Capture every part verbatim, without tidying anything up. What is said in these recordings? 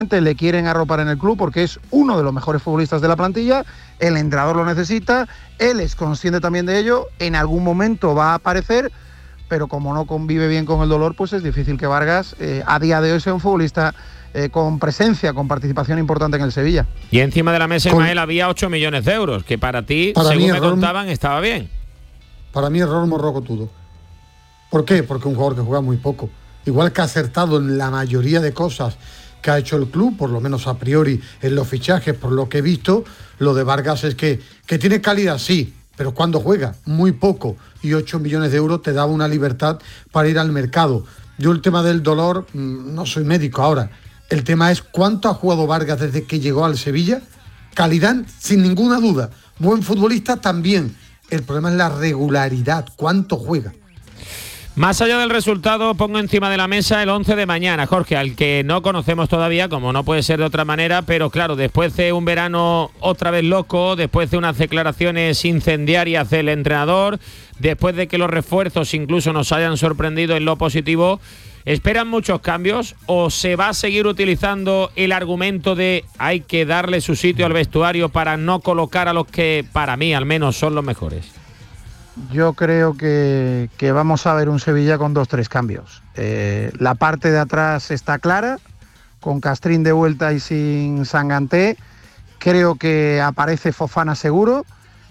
le quieren arropar en el club porque es uno de los mejores futbolistas de la plantilla, el entrenador lo necesita, él es consciente también de ello, en algún momento va a aparecer, pero como no convive bien con el dolor, pues es difícil que Vargas eh, a día de hoy sea un futbolista eh, con presencia, con participación importante en el Sevilla. Y encima de la mesa, Ismael, con... había ocho millones de euros, que para ti, para según mí, me error... contaban, estaba bien. Para mí error morrocotudo. ¿Por qué? Porque un jugador que juega muy poco, igual que ha acertado en la mayoría de cosas que ha hecho el club, por lo menos a priori en los fichajes, por lo que he visto, lo de Vargas es que, que tiene calidad, sí, pero cuando juega muy poco y ocho millones de euros te da una libertad para ir al mercado. Yo el tema del dolor, no soy médico ahora, el tema es cuánto ha jugado Vargas desde que llegó al Sevilla, calidad sin ninguna duda, buen futbolista también, el problema es la regularidad, cuánto juega. Más allá del resultado, pongo encima de la mesa el once de mañana, Jorge, al que no conocemos todavía, como no puede ser de otra manera, pero claro, después de un verano otra vez loco, después de unas declaraciones incendiarias del entrenador, después de que los refuerzos incluso nos hayan sorprendido en lo positivo, ¿esperan muchos cambios o se va a seguir utilizando el argumento de hay que darle su sitio al vestuario para no colocar a los que, para mí al menos, son los mejores? Yo creo que, que vamos a ver un Sevilla con dos, tres cambios. Eh, la parte de atrás está clara, con Castrín de vuelta y sin Sanganté. Creo que aparece Fofana seguro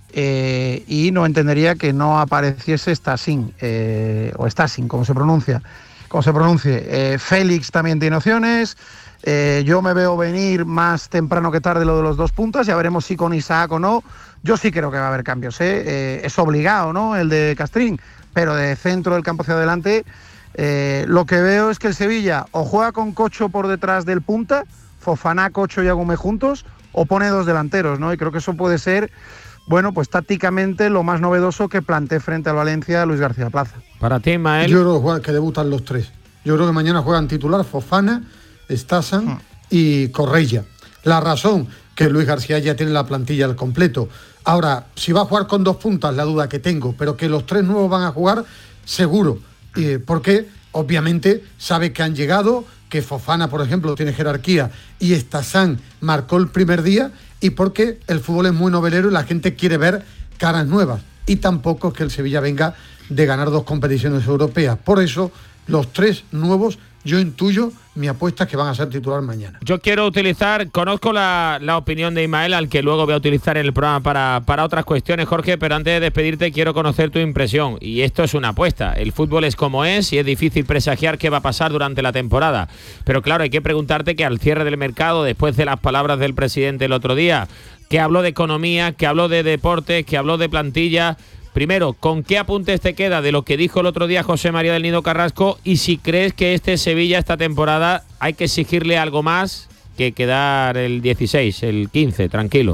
eh, y no entendería que no apareciese Stassin, eh, o Stassin, como se pronuncia, como se pronuncie. Eh, Félix también tiene opciones. Eh, yo me veo venir más temprano que tarde lo de los dos puntas, ya veremos si con Isaac o no. Yo sí creo que va a haber cambios, ¿eh? Eh, es obligado, ¿no?, el de Castrín, pero de centro del campo hacia adelante, eh, lo que veo es que el Sevilla o juega con Cocho por detrás del punta, Fofana, Cocho y Agume juntos, o pone dos delanteros, ¿no? Y creo que eso puede ser, bueno, pues tácticamente lo más novedoso que plantee frente al Valencia Luis García Plaza. Para ti, Ismael. Yo creo que debutan los tres. Yo creo que mañana juegan titular Fofana, Stassin hmm. y Correia. La razón que Luis García ya tiene la plantilla al completo. Ahora, si va a jugar con dos puntas, la duda que tengo, pero que los tres nuevos van a jugar, seguro. Eh, porque, obviamente, sabe que han llegado, que Fofana, por ejemplo, tiene jerarquía y Stassin marcó el primer día, y porque el fútbol es muy novelero y la gente quiere ver caras nuevas. Y tampoco es que el Sevilla venga de ganar dos competiciones europeas. Por eso, los tres nuevos, yo intuyo, mi apuesta es que van a ser titular mañana. Yo quiero utilizar, conozco la, la opinión de Ismael, al que luego voy a utilizar en el programa para, para otras cuestiones, Jorge, pero antes de despedirte quiero conocer tu impresión, y esto es una apuesta. El fútbol es como es y es difícil presagiar qué va a pasar durante la temporada, pero claro, hay que preguntarte que al cierre del mercado, después de las palabras del presidente el otro día, que habló de economía, que habló de deportes, que habló de plantilla. Primero, ¿con qué apuntes te queda de lo que dijo el otro día José María del Nido Carrasco? Y si crees que este Sevilla, esta temporada, hay que exigirle algo más que quedar el dieciséis, el quince, tranquilo.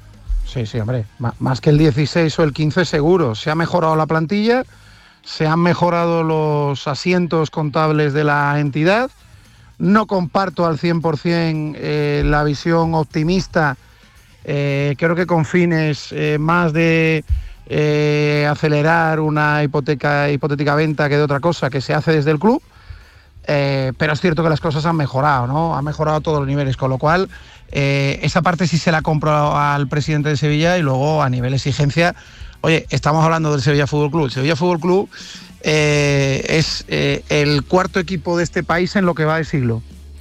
Sí, sí, hombre, M- más que el dieciséis o el quince seguro. Se ha mejorado la plantilla, se han mejorado los asientos contables de la entidad. No comparto al cien por ciento eh, la visión optimista, eh, creo que con fines eh, más de... Eh, acelerar una hipoteca, hipotética venta que de otra cosa que se hace desde el club, eh, pero es cierto que las cosas han mejorado, ¿no? Han mejorado a todos los niveles, con lo cual eh, esa parte sí se la compro al presidente de Sevilla. Y luego a nivel exigencia, oye, estamos hablando del Sevilla Fútbol Club. El Sevilla Fútbol Club eh, es eh, el cuarto equipo de este país en lo que va de siglo,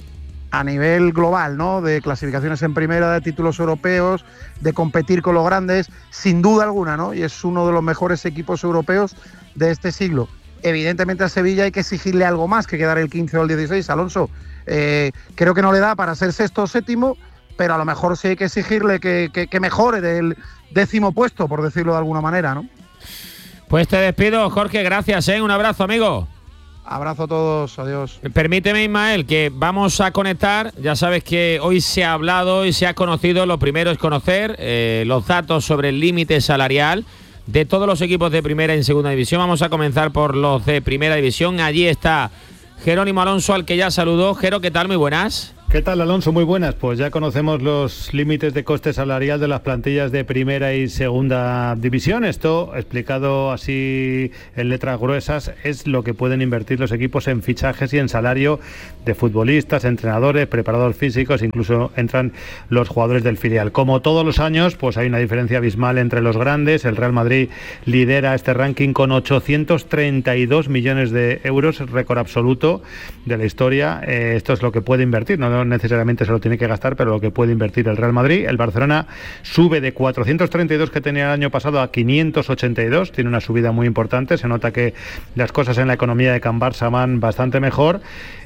a nivel global, ¿no? De clasificaciones en primera, de títulos europeos, de competir con los grandes, sin duda alguna, ¿no? Y es uno de los mejores equipos europeos de este siglo. Evidentemente a Sevilla hay que exigirle algo más que quedar el quince o el dieciséis, Alonso. Eh, creo que no le da para ser sexto o séptimo, pero a lo mejor sí hay que exigirle que, que, que mejore del décimo puesto, por decirlo de alguna manera, ¿no? Pues te despido, Jorge, gracias, ¿eh? Un abrazo, amigo. Abrazo a todos, adiós. Permíteme, Ismael, que vamos a conectar. Ya sabes que hoy se ha hablado y se ha conocido. Lo primero es conocer eh, los datos sobre el límite salarial de todos los equipos de primera y en segunda división. Vamos a comenzar por los de primera división. Allí está Jerónimo Alonso, al que ya saludó. Jero, ¿qué tal? Muy buenas. ¿Qué tal, Alonso? Muy buenas. Pues ya conocemos los límites de coste salarial de las plantillas de primera y segunda división. Esto, explicado así en letras gruesas, es lo que pueden invertir los equipos en fichajes y en salario de futbolistas, entrenadores, preparadores físicos, incluso entran los jugadores del filial. Como todos los años, pues hay una diferencia abismal entre los grandes. El Real Madrid lidera este ranking con ochocientos treinta y dos millones de euros, récord absoluto de la historia. Eh, esto es lo que puede invertir, no necesariamente se lo tiene que gastar, pero lo que puede invertir el Real Madrid. El Barcelona sube de cuatrocientos treinta y dos que tenía el año pasado a quinientos ochenta y dos, tiene una subida muy importante, se nota que las cosas en la economía de Can Barça van bastante mejor.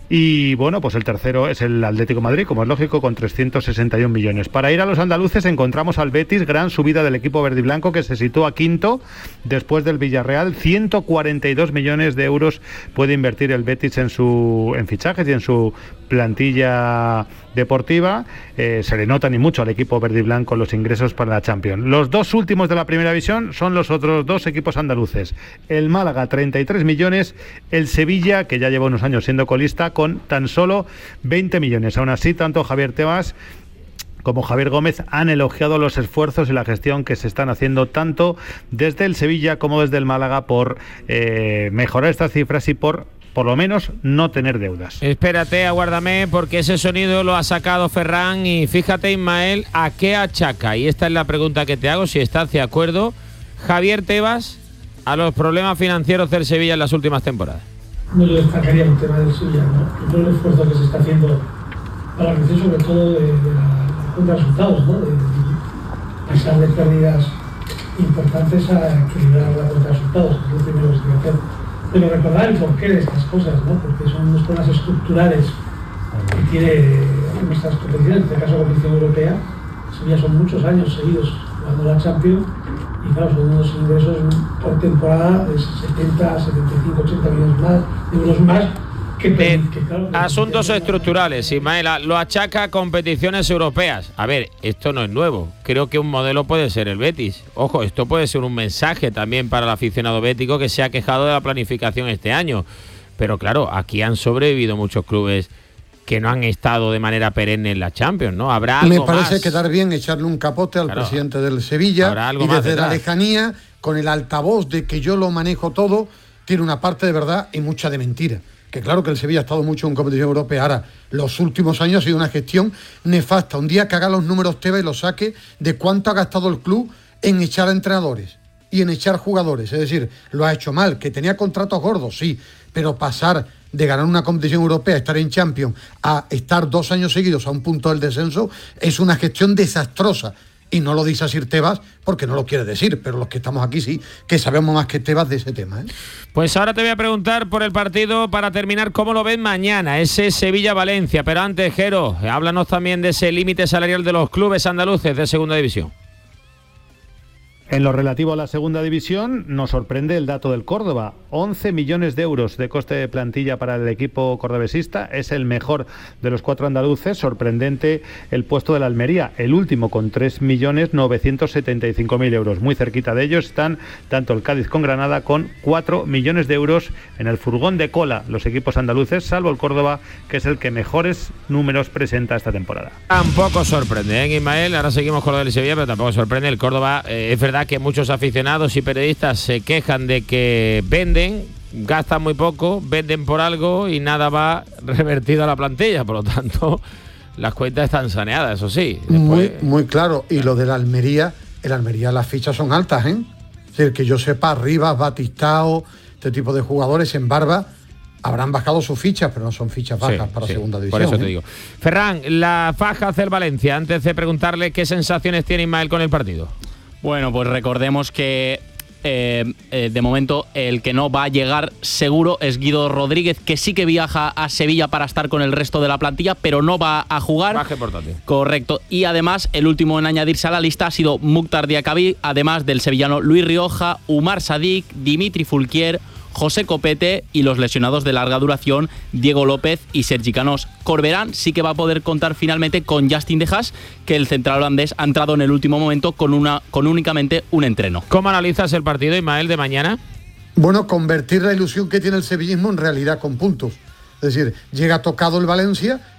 Y bueno, pues el tercero es el Atlético de Madrid, como es lógico, con trescientos sesenta y un millones. Para ir a los andaluces encontramos al Betis, gran subida del equipo verde y blanco, que se sitúa quinto después del Villarreal. ciento cuarenta y dos millones de euros puede invertir el Betis en su en fichajes y en su plantilla deportiva. Eh, se le nota ni mucho al equipo verde y blanco los ingresos para la Champions. Los dos últimos de la primera división son los otros dos equipos andaluces. El Málaga, treinta y tres millones. El Sevilla, que ya lleva unos años siendo colista, con tan solo veinte millones. Aún así, tanto Javier Tebas como Javier Gómez han elogiado los esfuerzos y la gestión que se están haciendo tanto desde el Sevilla como desde el Málaga por eh, mejorar estas cifras y por por lo menos no tener deudas. Espérate, aguárdame, porque ese sonido lo ha sacado Ferran y fíjate, Ismael, ¿a qué achaca? Y esta es la pregunta que te hago, si estás de acuerdo, Javier Tebas, a los problemas financieros del Sevilla en las últimas temporadas. No le destacaría el tema del Sevilla, ¿no? Todo el esfuerzo que se está haciendo para la creación, sobre todo de, de la cuenta de resultados, ¿no? De, de pasar de pérdidas importantes a equilibrar la cuenta de resultados, que es lo primero que se tiene que hacer. Pero recordar el porqué de estas cosas, ¿no? Porque son unos problemas estructurales que tiene nuestras competiciones, en este caso la competición europea. Sevilla son muchos años seguidos jugando la Champions y claro, son unos ingresos por temporada de setenta, setenta y cinco, ochenta millones más, de euros más. Que, que, que, claro, asuntos estructurales, Ismael, lo achaca a competiciones europeas. A ver, esto no es nuevo. Creo que un modelo puede ser el Betis. Ojo, esto puede ser un mensaje también para el aficionado bético que se ha quejado de la planificación este año. Pero claro, aquí han sobrevivido muchos clubes que no han estado de manera perenne en la Champions, ¿no? Habrá algo Me parece más. quedar bien echarle un capote al Claro. presidente del Sevilla Habrá algo y más desde la detrás. lejanía, con el altavoz de que yo lo manejo todo, tiene una parte de verdad y mucha de mentira. Que claro que el Sevilla ha estado mucho en competición europea. Ahora, los últimos años ha sido una gestión nefasta. Un día que haga los números Tebas y los saque de cuánto ha gastado el club en echar a entrenadores y en echar jugadores. Es decir, lo ha hecho mal. Que tenía contratos gordos, sí, pero pasar de ganar una competición europea, estar en Champions, a estar dos años seguidos a un punto del descenso, es una gestión desastrosa. Y no lo dice así Tebas porque no lo quiere decir, pero los que estamos aquí sí, que sabemos más que Tebas de ese tema, ¿eh? Pues ahora te voy a preguntar por el partido para terminar, ¿cómo lo ves mañana? Ese Sevilla-Valencia, pero antes, Jero, háblanos también de ese límite salarial de los clubes andaluces de segunda división. En lo relativo a la segunda división, nos sorprende el dato del Córdoba. once millones de euros de coste de plantilla para el equipo cordobesista. Es el mejor de los cuatro andaluces. Sorprendente el puesto de la Almería, el último con tres millones novecientos setenta y cinco mil euros. Muy cerquita de ellos están tanto el Cádiz con Granada con cuatro millones de euros en el furgón de cola. Los equipos andaluces, salvo el Córdoba, que es el que mejores números presenta esta temporada. Tampoco sorprende, ¿eh, Ismael? Ahora seguimos con lo del Sevilla, pero tampoco sorprende. El Córdoba, eh, es verdad que muchos aficionados y periodistas se quejan de que venden, gastan muy poco, venden por algo y nada va revertido a la plantilla. Por lo tanto, las cuentas están saneadas, eso sí. Después... Muy, muy claro. Y lo de la Almería, el Almería las fichas son altas, ¿eh? Es decir, que yo sepa, Rivas, Batistao, este tipo de jugadores en Barba habrán bajado sus fichas, pero no son fichas bajas sí, para sí, segunda división. Por eso ¿eh? te digo. Ferran, la faja del Valencia, antes de preguntarle qué sensaciones tiene Ismael con el partido. Bueno, pues recordemos que eh, eh, de momento el que no va a llegar seguro es Guido Rodríguez, que sí que viaja a Sevilla para estar con el resto de la plantilla, pero no va a jugar. Baje portátil. Correcto. Y además, el último en añadirse a la lista ha sido Mukhtar Diakabi, además del sevillano Luis Rioja, Umar Sadik, Dimitri Fulquier, José Copete y los lesionados de larga duración Diego López y Sergi Canós. Corberán sí que va a poder contar finalmente con Justin De Haas, que el central holandés ha entrado en el último momento con, una, con únicamente un entreno. ¿Cómo analizas el partido, Ismael, de mañana? Bueno, convertir la ilusión que tiene el sevillismo en realidad con puntos. Es decir, llega tocado el Valencia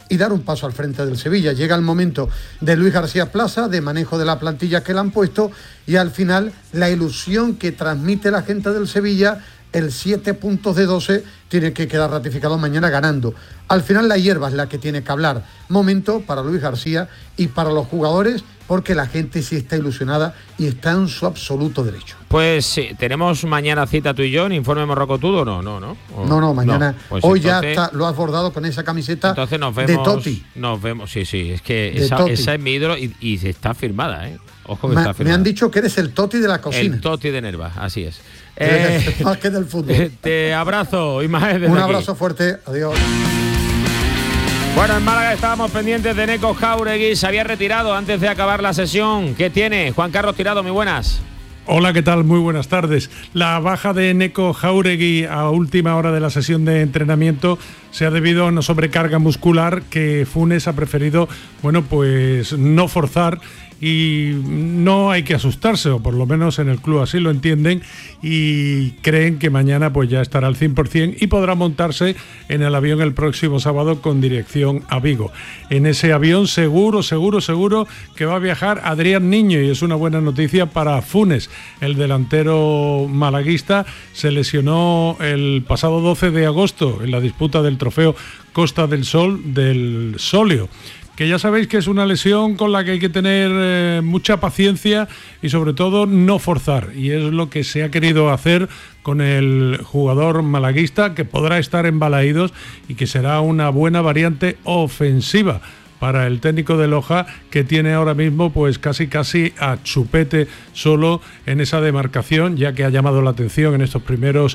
y dar un paso al frente del Sevilla. Llega el momento de Luis García Plaza, de manejo de la plantilla que le han puesto, y al final la ilusión que transmite la gente del Sevilla, el siete puntos de doce, tiene que quedar ratificado mañana ganando. Al final la hierba es la que tiene que hablar. Momento para Luis García y para los jugadores, porque la gente sí está ilusionada y está en su absoluto derecho. Pues sí, tenemos mañana cita tú y yo en Informe Morrocotudo, ¿no? No, no. ¿O? No, no, mañana. No, pues hoy entonces, ya está, lo has bordado con esa camiseta entonces nos vemos, de Totti. Nos vemos, sí, sí, es que esa, esa es mi ídolo y, y está firmada, ¿eh? Ojo que me, está firmada. Me han dicho que eres el Totti de la cocina. El Totti de Nerva, así es. Eh, más que del fútbol. Te abrazo, Ismael. Un abrazo aquí. Fuerte, adiós. Bueno, en Málaga estábamos pendientes de Neko Jáuregui, se había retirado antes de acabar la sesión. ¿Qué tiene? Juan Carlos Tirado, muy buenas. Hola, ¿qué tal? Muy buenas tardes. La baja de Neko Jáuregui a última hora de la sesión de entrenamiento se ha debido a una sobrecarga muscular que Funes ha preferido, bueno, pues no forzar, y no hay que asustarse, o por lo menos en el club así lo entienden, y creen que mañana pues ya estará al cien por ciento y podrá montarse en el avión el próximo sábado con dirección a Vigo. En ese avión seguro, seguro, seguro que va a viajar Adrián Niño, y es una buena noticia para Funes. El delantero malaguista se lesionó el pasado doce de agosto en la disputa del trofeo Costa del Sol del Solio, que ya sabéis que es una lesión con la que hay que tener eh, mucha paciencia y sobre todo no forzar, y es lo que se ha querido hacer con el jugador malaguista, que podrá estar en Balaídos y que será una buena variante ofensiva para el técnico de Loja, que tiene ahora mismo pues casi casi a Chupete solo en esa demarcación, ya que ha llamado la atención en estos primeros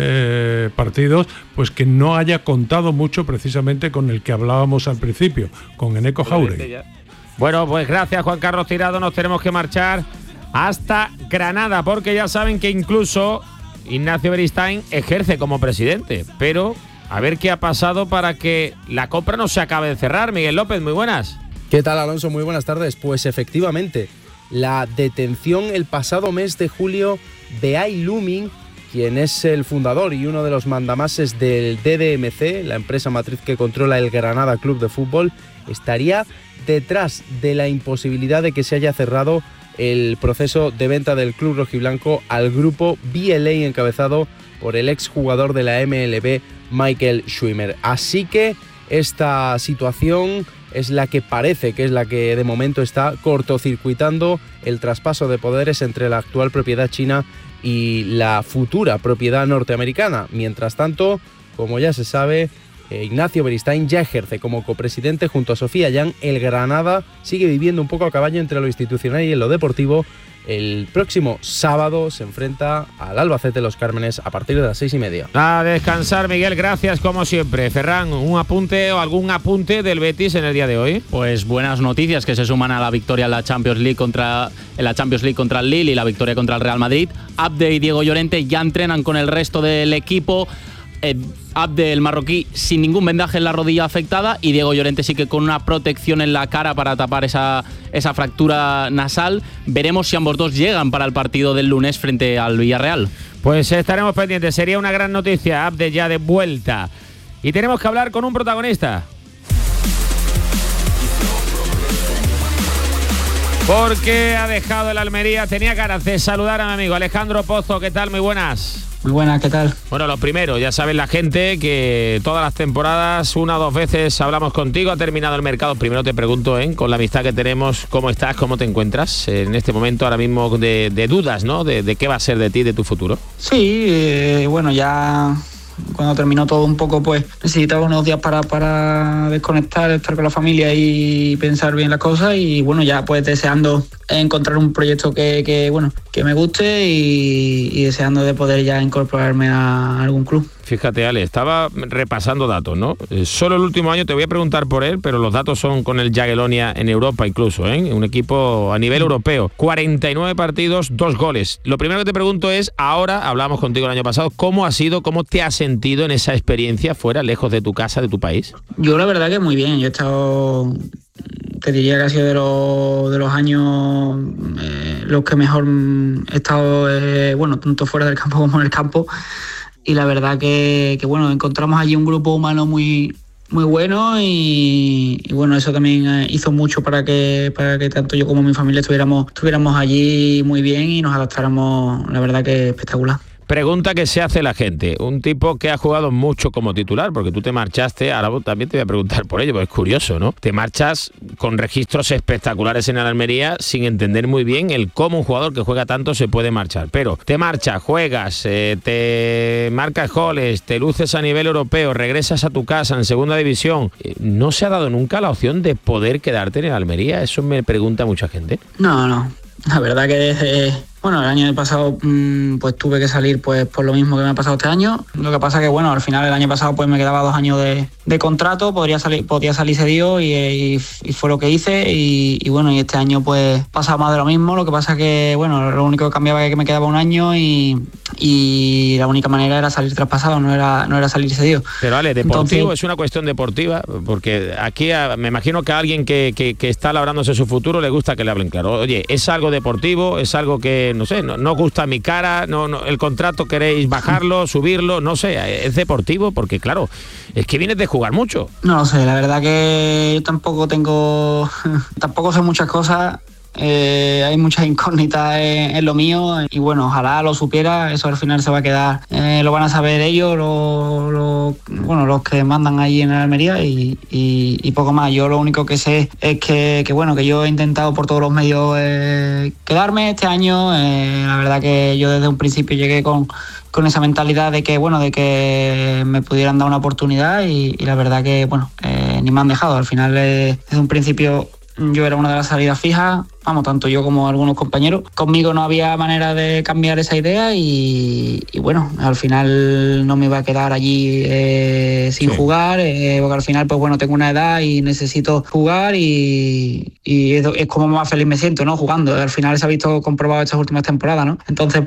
eh, partidos, pues que no haya contado mucho precisamente con el que hablábamos al principio, con Neko Jáuregui. Bueno, pues gracias, Juan Carlos Tirado. Nos tenemos que marchar hasta Granada, porque ya saben que incluso Ignacio Beristain ejerce como presidente, pero a ver qué ha pasado para que la compra no se acabe de cerrar. Miguel López, muy buenas. ¿Qué tal, Alonso? Muy buenas tardes. Pues efectivamente, la detención el pasado mes de julio de Ai Luming, quien es el fundador y uno de los mandamases del D D M C, la empresa matriz que controla el Granada Club de Fútbol, estaría detrás de la imposibilidad de que se haya cerrado el proceso de venta del club rojiblanco al grupo B L A, encabezado por el exjugador de la M L B, Michael Schwimmer. Así que esta situación es la que parece que es la que de momento está cortocircuitando el traspaso de poderes entre la actual propiedad china y la futura propiedad norteamericana. Mientras tanto, como ya se sabe, Ignacio Beristain ya ejerce como copresidente junto a Sofía Yan. El Granada sigue viviendo un poco a caballo entre lo institucional y en lo deportivo. El próximo sábado se enfrenta al Albacete Los Cármenes a partir de las seis y media. A descansar, Miguel, gracias como siempre. Ferran, ¿un apunte o algún apunte del Betis en el día de hoy? Pues buenas noticias que se suman a la victoria en la Champions League contra, en la Champions League contra el Lille y la victoria contra el Real Madrid. Abde y Diego Llorente ya entrenan con el resto del equipo. Eh, Abde, el marroquí, sin ningún vendaje en la rodilla afectada, y Diego Llorente sí que con una protección en la cara para tapar esa, esa fractura nasal. Veremos si ambos dos llegan para el partido del lunes frente al Villarreal. Pues estaremos pendientes, sería una gran noticia. Abde ya de vuelta. Y tenemos que hablar con un protagonista, porque ha dejado el Almería. Tenía ganas de saludar a mi amigo Alejandro Pozo. ¿Qué tal? Muy buenas. Muy buenas, ¿qué tal? Bueno, lo primero, ya saben la gente que todas las temporadas, una o dos veces hablamos contigo, ha terminado el mercado. Primero te pregunto, ¿eh? con la amistad que tenemos, ¿cómo estás? ¿Cómo te encuentras en este momento ahora mismo de, de dudas, ¿no? De, de qué va a ser de ti, de tu futuro. Sí, eh, bueno, ya cuando terminó todo un poco, pues necesitaba unos días para, para desconectar, estar con la familia y pensar bien las cosas, y bueno, ya pues deseando encontrar un proyecto que, que bueno, que me guste y, y deseando de poder ya incorporarme a algún club. Fíjate, Ale, estaba repasando datos, ¿no? Eh, solo el último año te voy a preguntar por él, pero los datos son con el Jagiellonia en Europa incluso, ¿eh? Un equipo a nivel europeo. cuarenta y nueve partidos, dos goles. Lo primero que te pregunto es, ahora, hablamos contigo el año pasado, ¿cómo ha sido, cómo te has sentido en esa experiencia fuera, lejos de tu casa, de tu país? Yo la verdad que muy bien. Yo he estado, te diría que ha sido de los, de los años eh, los que mejor he estado, eh, bueno, tanto fuera del campo como en el campo. Y la verdad que, que bueno, encontramos allí un grupo humano muy, muy bueno y, y bueno, eso también eh, hizo mucho para que para que tanto yo como mi familia estuviéramos, estuviéramos allí muy bien y nos adaptáramos, la verdad que espectacular. Pregunta que se hace la gente, un tipo que ha jugado mucho como titular, porque tú te marchaste, ahora también te voy a preguntar por ello, porque es curioso, ¿no? Te marchas con registros espectaculares en el Almería sin entender muy bien el cómo un jugador que juega tanto se puede marchar, pero te marchas, juegas, eh, te marcas goles, te luces a nivel europeo, regresas a tu casa en segunda división, eh, ¿no se ha dado nunca la opción de poder quedarte en el Almería? Eso me pregunta mucha gente. No, no, la verdad que desde... Bueno, el año pasado mmm, pues tuve que salir pues por lo mismo que me ha pasado este año. Lo que pasa que bueno, al final el año pasado pues me quedaba dos años de, de contrato, podría salir, podía salir cedido y, y, y fue lo que hice y, y bueno, y este año pues pasaba más de lo mismo. Lo que pasa que bueno, lo único que cambiaba es que me quedaba un año y, y la única manera era salir traspasado, no era, no era salir cedido. Pero Ale, deportivo Entonces, es una cuestión deportiva, porque aquí a, me imagino que a alguien que, que, que está labrándose su futuro le gusta que le hablen claro. Oye, es algo deportivo, es algo que no sé, no, no gusta mi cara, no, no, el contrato queréis bajarlo, subirlo, no sé, es deportivo porque claro, es que vienes de jugar mucho. No lo sé, la verdad que yo tampoco tengo, tampoco sé muchas cosas. Eh, hay muchas incógnitas en, en lo mío y bueno, ojalá lo supiera, eso al final se va a quedar, eh, lo van a saber ellos, lo, lo, bueno, los que mandan ahí en Almería y, y, y poco más. Yo lo único que sé es que, que bueno, que yo he intentado por todos los medios eh, quedarme este año, eh, la verdad que yo desde un principio llegué con con esa mentalidad de que bueno, de que me pudieran dar una oportunidad y, y la verdad que bueno, eh, ni me han dejado, al final eh, desde un principio yo era una de las salidas fijas, vamos, tanto yo como algunos compañeros. Conmigo no había manera de cambiar esa idea y, y bueno, al final no me iba a quedar allí eh, sin sí. jugar, eh, porque al final, pues bueno, tengo una edad y necesito jugar y, y es, es como más feliz me siento, ¿no? Jugando. Al final se ha visto comprobado estas últimas temporadas, ¿no? Entonces,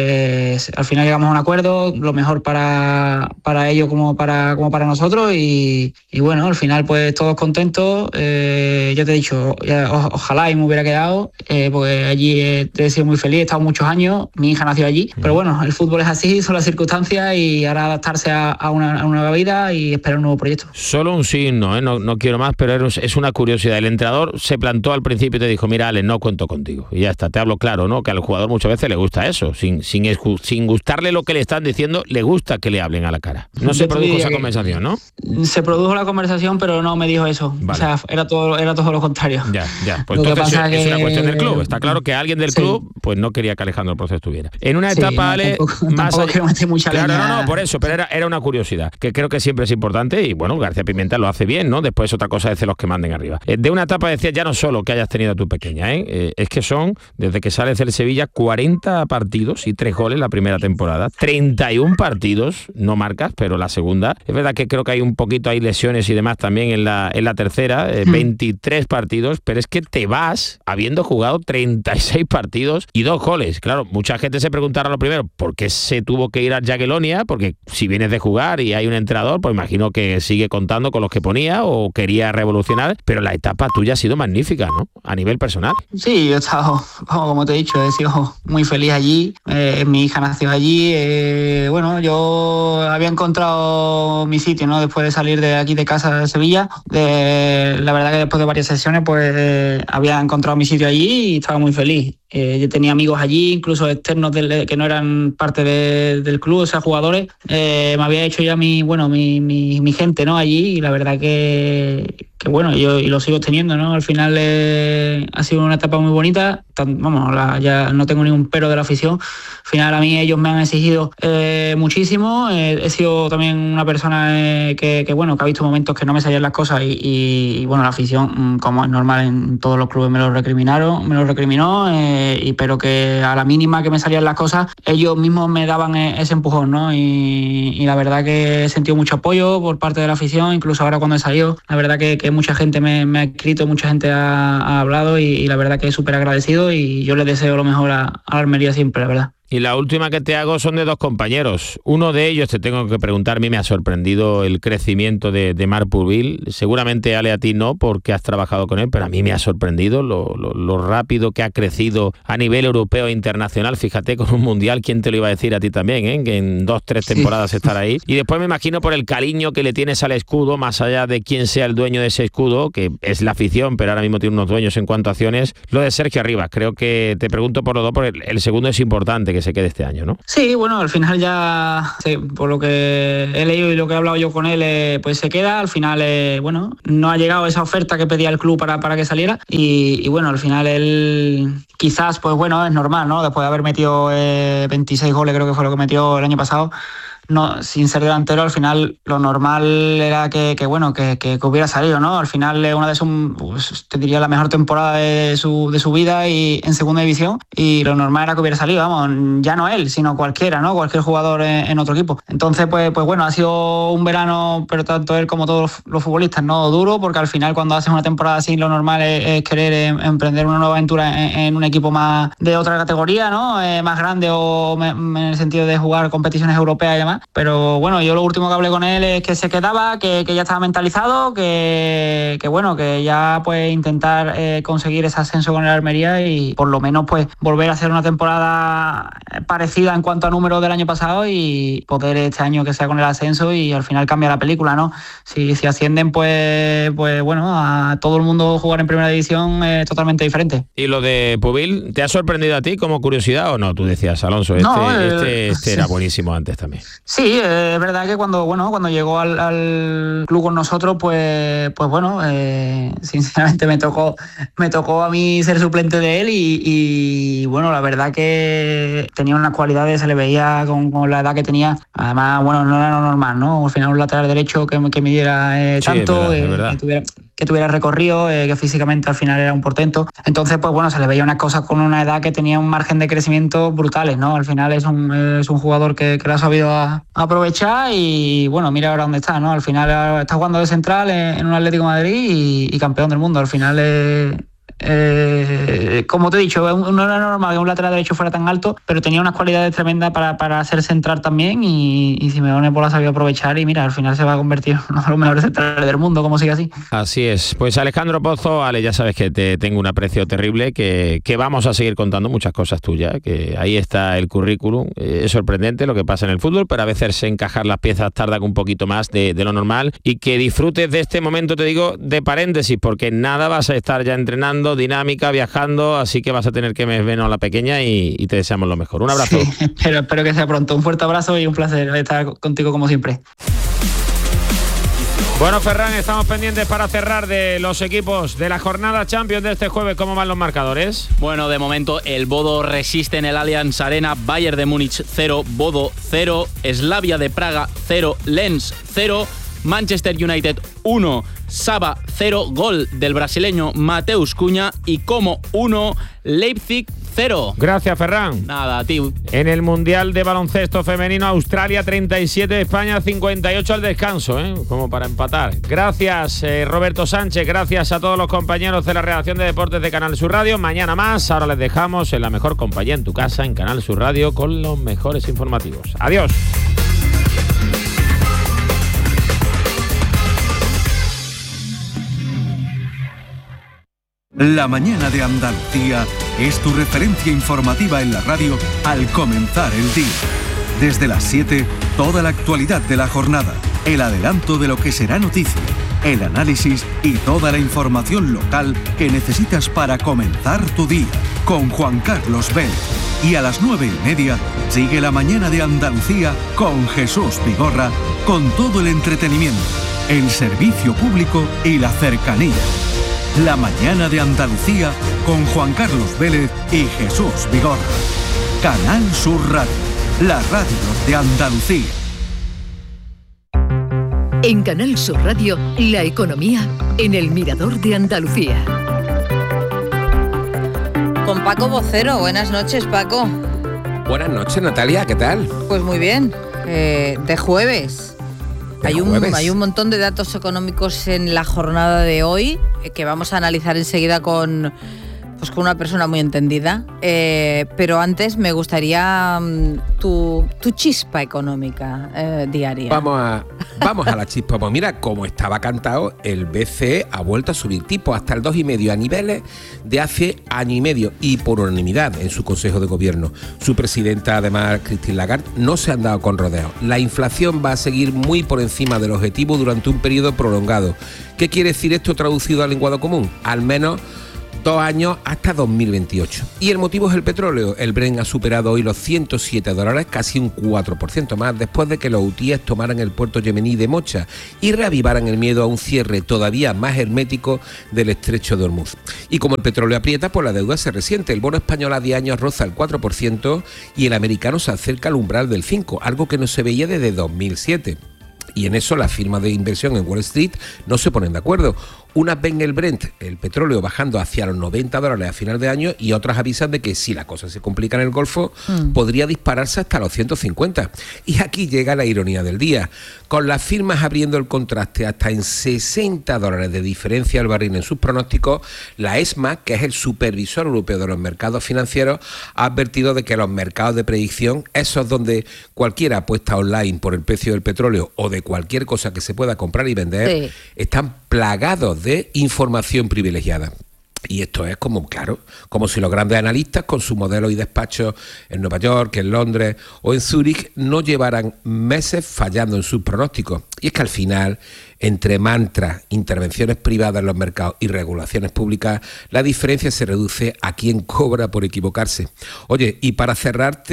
pues al final llegamos a un acuerdo, lo mejor para, para ellos como para, como para nosotros y, y bueno, al final, pues todos contentos. Eh, ya te he dicho, ya, o, ojalá y me hubiera quedado. Eh, porque allí he, he sido muy feliz, he estado muchos años, mi hija nació allí, pero bueno, el fútbol es así, son las circunstancias y ahora adaptarse a, a, una, a una nueva vida y esperar un nuevo proyecto. Solo un signo, ¿eh? no, no quiero más, pero es una curiosidad. El entrenador se plantó al principio y te dijo, mira, Ale, no cuento contigo. Y ya está, te hablo claro, ¿no? Que al jugador muchas veces le gusta eso, sin, sin, sin gustarle lo que le están diciendo, le gusta que le hablen a la cara. No se produjo esa conversación, ¿no? Se produjo la conversación, pero no me dijo eso. Vale. O sea, era todo, era todo lo contrario. Ya, ya. Pues lo entonces es, que... es una cuestión del club. Está claro que alguien del sí. club pues no quería que Alejandro Proce estuviera. En una etapa, sí, Ale, tampoco, más tampoco quiero meter mucha claro, leña. no, no, por eso, pero era, era una curiosidad, que creo que siempre es importante y bueno, García Pimenta lo hace bien, ¿no? Después otra cosa es de los que manden arriba. Eh, de una etapa decía ya no solo que hayas tenido a tu pequeña, ¿eh? Eh, es que son, desde que sales del Sevilla, cuarenta partidos y tres goles la primera temporada, treinta y un partidos, no marcas, pero la segunda. Es verdad que creo que hay un poquito, hay lesiones y demás también en la, en la tercera, eh, hmm. veintitrés partidos, pero es que te vas habiendo jugado treinta y seis partidos y dos goles. Claro, mucha gente se preguntará lo primero, ¿por qué se tuvo que ir a Jagiellonia? Porque si vienes de jugar y hay un entrenador, pues imagino que sigue contando con los que ponía o quería revolucionar, pero la etapa tuya ha sido magnífica, ¿no? A nivel personal. Sí, yo he estado, como te he dicho, he sido muy feliz allí, eh, mi hija nació allí, eh, bueno, yo había encontrado mi sitio, ¿no? Después de salir de aquí de casa de Sevilla, de, la verdad que después de varias sesiones, pues eh, había encontrado mi sitio allí y estaba muy feliz. Eh, yo tenía amigos allí, incluso externos del, que no eran parte de, del club, o sea, jugadores. Eh, me había hecho ya mi, bueno, mi, mi, mi gente, ¿no? Allí y la verdad que, que bueno, yo y lo sigo teniendo, ¿no? Al final eh, ha sido una etapa muy bonita. Tan, vamos, la, ya no tengo ningún pero de la afición. Al final a mí ellos me han exigido eh, muchísimo. Eh, he sido también una persona eh, que, que, bueno, que ha visto momentos que no me salían las cosas y, y, y bueno, la afición, como es normal en todos los clubes, me lo recriminaron, me lo recriminó. Eh, Y, pero que a la mínima que me salían las cosas, ellos mismos me daban ese empujón, ¿no? Y, y la verdad que he sentido mucho apoyo por parte de la afición, incluso ahora cuando he salido, la verdad que, que mucha gente me, me ha escrito, mucha gente ha, ha hablado y, y la verdad que es súper agradecido y yo les deseo lo mejor a, a Almería siempre, la verdad. Y la última que te hago son de dos compañeros. Uno de ellos, te tengo que preguntar, a mí me ha sorprendido el crecimiento de, de Marc Bourvil. Seguramente, Ale, a ti no, porque has trabajado con él, pero a mí me ha sorprendido lo, lo, lo rápido que ha crecido a nivel europeo e internacional. Fíjate, con un mundial, ¿quién te lo iba a decir a ti también? ¿eh? Que en dos, tres temporadas sí. estar ahí. Y después me imagino por el cariño que le tienes al escudo, más allá de quién sea el dueño de ese escudo, que es la afición, pero ahora mismo tiene unos dueños en cuanto a acciones, lo de Sergio Arribas. Creo que te pregunto por los dos, porque el, el segundo es importante que se quede este año, ¿no? Sí, bueno, al final ya, sí, por lo que he leído y lo que he hablado yo con él, eh, pues se queda. Al final, eh, bueno, no ha llegado esa oferta que pedía el club para, para que saliera y, y bueno, al final él quizás, pues bueno, es normal, ¿no? Después de haber metido eh, veintiséis goles, creo que fue lo que metió el año pasado, no, sin ser delantero, al final lo normal era que, que bueno, que, que, que hubiera salido, ¿no? Al final es una de sus, pues, te diría, la mejor temporada de su, de su vida y en segunda división, y lo normal era que hubiera salido, vamos, ya no él, sino cualquiera, ¿no? Cualquier jugador en, en otro equipo. Entonces, pues, pues bueno, ha sido un verano, pero tanto él como todos los, los futbolistas, ¿no? Duro, porque al final cuando haces una temporada así, lo normal es, es querer em, emprender una nueva aventura en, en un equipo más de otra categoría, ¿no? Eh, más grande o me, en el sentido de jugar competiciones europeas y demás. Pero bueno, yo lo último que hablé con él es que se quedaba, que, que ya estaba mentalizado, que, que bueno, que ya pues intentar eh, conseguir ese ascenso con el Almería y por lo menos pues volver a hacer una temporada parecida en cuanto a números del año pasado y poder este año que sea con el ascenso y al final cambia la película, ¿no? Si, si ascienden, pues, pues bueno, a todo el mundo jugar en primera división es totalmente diferente. ¿Y lo de Bourvil te ha sorprendido a ti como curiosidad o no? Tú decías, Alonso, este, no, eh, este, este sí. era buenísimo antes también. Sí, es verdad que cuando bueno cuando llegó al, al club con nosotros, pues pues bueno, eh, sinceramente me tocó me tocó a mí ser suplente de él y, y bueno, la verdad que tenía unas cualidades, se le veía con, con la edad que tenía. Además, bueno, no era lo normal, ¿no? Al final un lateral derecho que, que midiera eh, tanto, sí, es verdad, eh, es verdad. Que tuviera que tuviera recorrido, eh, que físicamente al final era un portento. Entonces, pues bueno, se le veía unas cosas con una edad que tenía un margen de crecimiento brutales, ¿no? Al final es un, es un jugador que, que lo ha sabido a, a aprovechar y bueno, mira ahora dónde está, ¿no? Al final está jugando de central en, en un Atlético de Madrid y, y campeón del mundo. Al final es... Eh, como te he dicho, no era normal que un lateral derecho fuera tan alto, pero tenía unas cualidades tremendas para, para ser central también y, y Simeone pues la sabía aprovechar y mira, al final se va a convertir en uno de los mejores centrales del mundo, como sigue así. Así es. Pues Alejandro Pozo, Ale, ya sabes que te tengo un aprecio terrible, que, que vamos a seguir contando muchas cosas tuyas, que ahí está el currículum. Eh, es sorprendente lo que pasa en el fútbol, pero a veces encajar las piezas tarda un poquito más de, de lo normal y que disfrutes de este momento, te digo, de paréntesis, porque nada vas a estar ya entrenando, dinámica, viajando, así que vas a tener que ver a la pequeña y, y te deseamos lo mejor. Un abrazo. Sí, pero espero que sea pronto. Un fuerte abrazo y un placer estar contigo como siempre. Bueno, Ferran, estamos pendientes para cerrar de los equipos de la jornada Champions de este jueves. ¿Cómo van los marcadores? Bueno, de momento el Bodo resiste en el Allianz Arena, Bayern de Múnich cero, Bodo cero, Slavia de Praga cero, Lens cero, Manchester United uno, Saba cero, gol del brasileño Mateus Cunha y Como uno, Leipzig cero. Gracias, Ferran. Nada, a ti. En el Mundial de Baloncesto Femenino, Australia treinta y siete, España cincuenta y ocho al descanso, ¿eh? Como para empatar. Gracias, eh, Roberto Sánchez, gracias a todos los compañeros de la redacción de deportes de Canal Sur Radio. Mañana más, ahora les dejamos en la mejor compañía en tu casa, en Canal Sur Radio, con los mejores informativos. Adiós. La mañana de Andalucía es tu referencia informativa en la radio al comenzar el día. Desde las siete, toda la actualidad de la jornada, el adelanto de lo que será noticia, el análisis y toda la información local que necesitas para comenzar tu día. Con Juan Carlos Vélez. Y a las nueve y media, sigue la mañana de Andalucía con Jesús Vigorra, con todo el entretenimiento, el servicio público y la cercanía. La mañana de Andalucía con Juan Carlos Vélez y Jesús Vigorra. Canal Sur Radio, la radio de Andalucía. En Canal Sur Radio, la economía en el Mirador de Andalucía. Con Paco Vocero. Buenas noches, Paco. Buenas noches, Natalia, ¿qué tal? Pues muy bien, eh, de jueves. Hay un, hay un montón de datos económicos en la jornada de hoy que vamos a analizar enseguida con, pues con una persona muy entendida, eh, pero antes me gustaría um, tu, tu chispa económica eh, diaria. Vamos a, vamos a la chispa. Pues mira, como estaba cantado, el B C E ha vuelto a subir tipos hasta el dos coma cinco a niveles de hace año y medio y por unanimidad en su Consejo de Gobierno. Su presidenta, además, Christine Lagarde, no se han dado con rodeos. La inflación va a seguir muy por encima del objetivo durante un periodo prolongado. ¿Qué quiere decir esto traducido al lenguado común? Al menos dos años hasta dos mil veintiocho. Y el motivo es el petróleo. El Brent ha superado hoy los ciento siete dólares, casi un cuatro por ciento más, después de que los hutíes tomaran el puerto yemení de Mocha y reavivaran el miedo a un cierre todavía más hermético del estrecho de Hormuz. Y como el petróleo aprieta, pues la deuda se resiente. El bono español a diez años roza el cuatro por ciento y el americano se acerca al umbral del cinco por ciento, algo que no se veía desde dos mil siete. Y en eso las firmas de inversión en Wall Street no se ponen de acuerdo. Unas ven el Brent, el petróleo, bajando hacia los noventa dólares a final de año y otras avisan de que si la cosa se complica en el Golfo, mm. podría dispararse hasta los ciento cincuenta. Y aquí llega la ironía del día. Con las firmas abriendo el contraste hasta en sesenta dólares de diferencia al barril en sus pronósticos, la ESMA, que es el supervisor europeo de los mercados financieros, ha advertido de que los mercados de predicción, esos donde cualquiera apuesta online por el precio del petróleo o de cualquier cosa que se pueda comprar y vender, sí. están plagados de información privilegiada. Y esto es como, claro, como si los grandes analistas con sus modelos y despachos en Nueva York, en Londres o en Zúrich no llevaran meses fallando en sus pronósticos. Y es que al final, entre mantras, intervenciones privadas en los mercados y regulaciones públicas, la diferencia se reduce a quien cobra por equivocarse. Oye, y para cerrar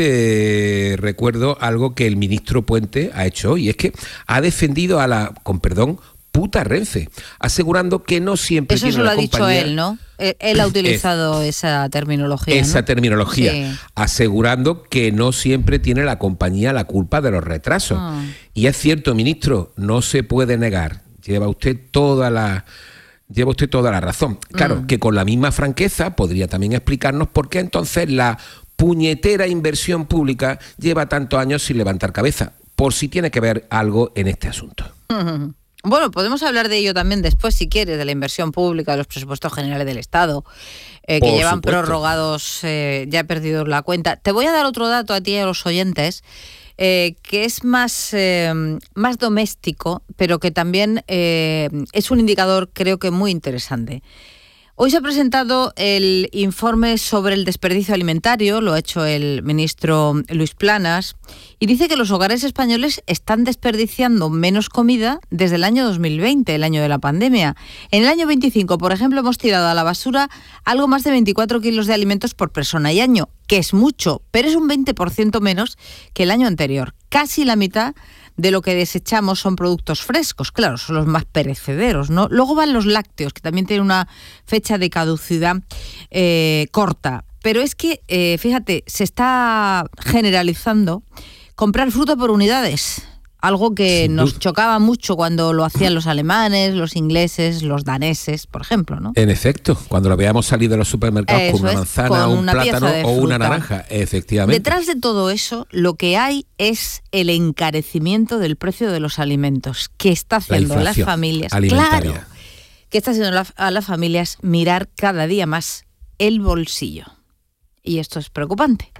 te recuerdo algo que el ministro Puente ha hecho hoy, y es que ha defendido a la, con perdón, puta Renfe, asegurando que no siempre Eso tiene se lo la ha compañía... dicho él, ¿no? Él, él ha utilizado es, esa terminología, Esa ¿no? terminología, sí. asegurando que no siempre tiene la compañía la culpa de los retrasos. Oh. Y es cierto, ministro, no se puede negar. Lleva usted toda la... Lleva usted toda la razón. Claro, mm. que con la misma franqueza podría también explicarnos por qué entonces la puñetera inversión pública lleva tantos años sin levantar cabeza, por si tiene que ver algo en este asunto. Mm-hmm. Bueno, podemos hablar de ello también después, si quieres, de la inversión pública, de los presupuestos generales del Estado, eh, que Por llevan supuesto. prorrogados, eh, ya he perdido la cuenta. Te voy a dar otro dato a ti y a los oyentes, eh, que es más, eh, más doméstico, pero que también eh, es un indicador, creo que muy interesante. Hoy se ha presentado el informe sobre el desperdicio alimentario, lo ha hecho el ministro Luis Planas, y dice que los hogares españoles están desperdiciando menos comida desde el año dos mil veinte, el año de la pandemia. En el año veinticinco, por ejemplo, hemos tirado a la basura algo más de veinticuatro kilos de alimentos por persona y año, que es mucho, pero es un veinte por ciento menos que el año anterior. Casi la mitad de lo que desechamos son productos frescos, claro, son los más perecederos, ¿no? Luego van los lácteos, que también tienen una fecha de caducidad eh, corta. Pero es que, eh, fíjate, se está generalizando comprar fruta por unidades, algo que Sin nos duda. chocaba mucho cuando lo hacían los alemanes, los ingleses, los daneses, por ejemplo, ¿no? En efecto, cuando lo veamos salir de los supermercados eso con una es, manzana, con un una plátano o una naranja, efectivamente. Detrás de todo eso, lo que hay es el encarecimiento del precio de los alimentos, que está haciendo a las familias, claro, que está haciendo a las familias mirar cada día más el bolsillo. Y esto es preocupante.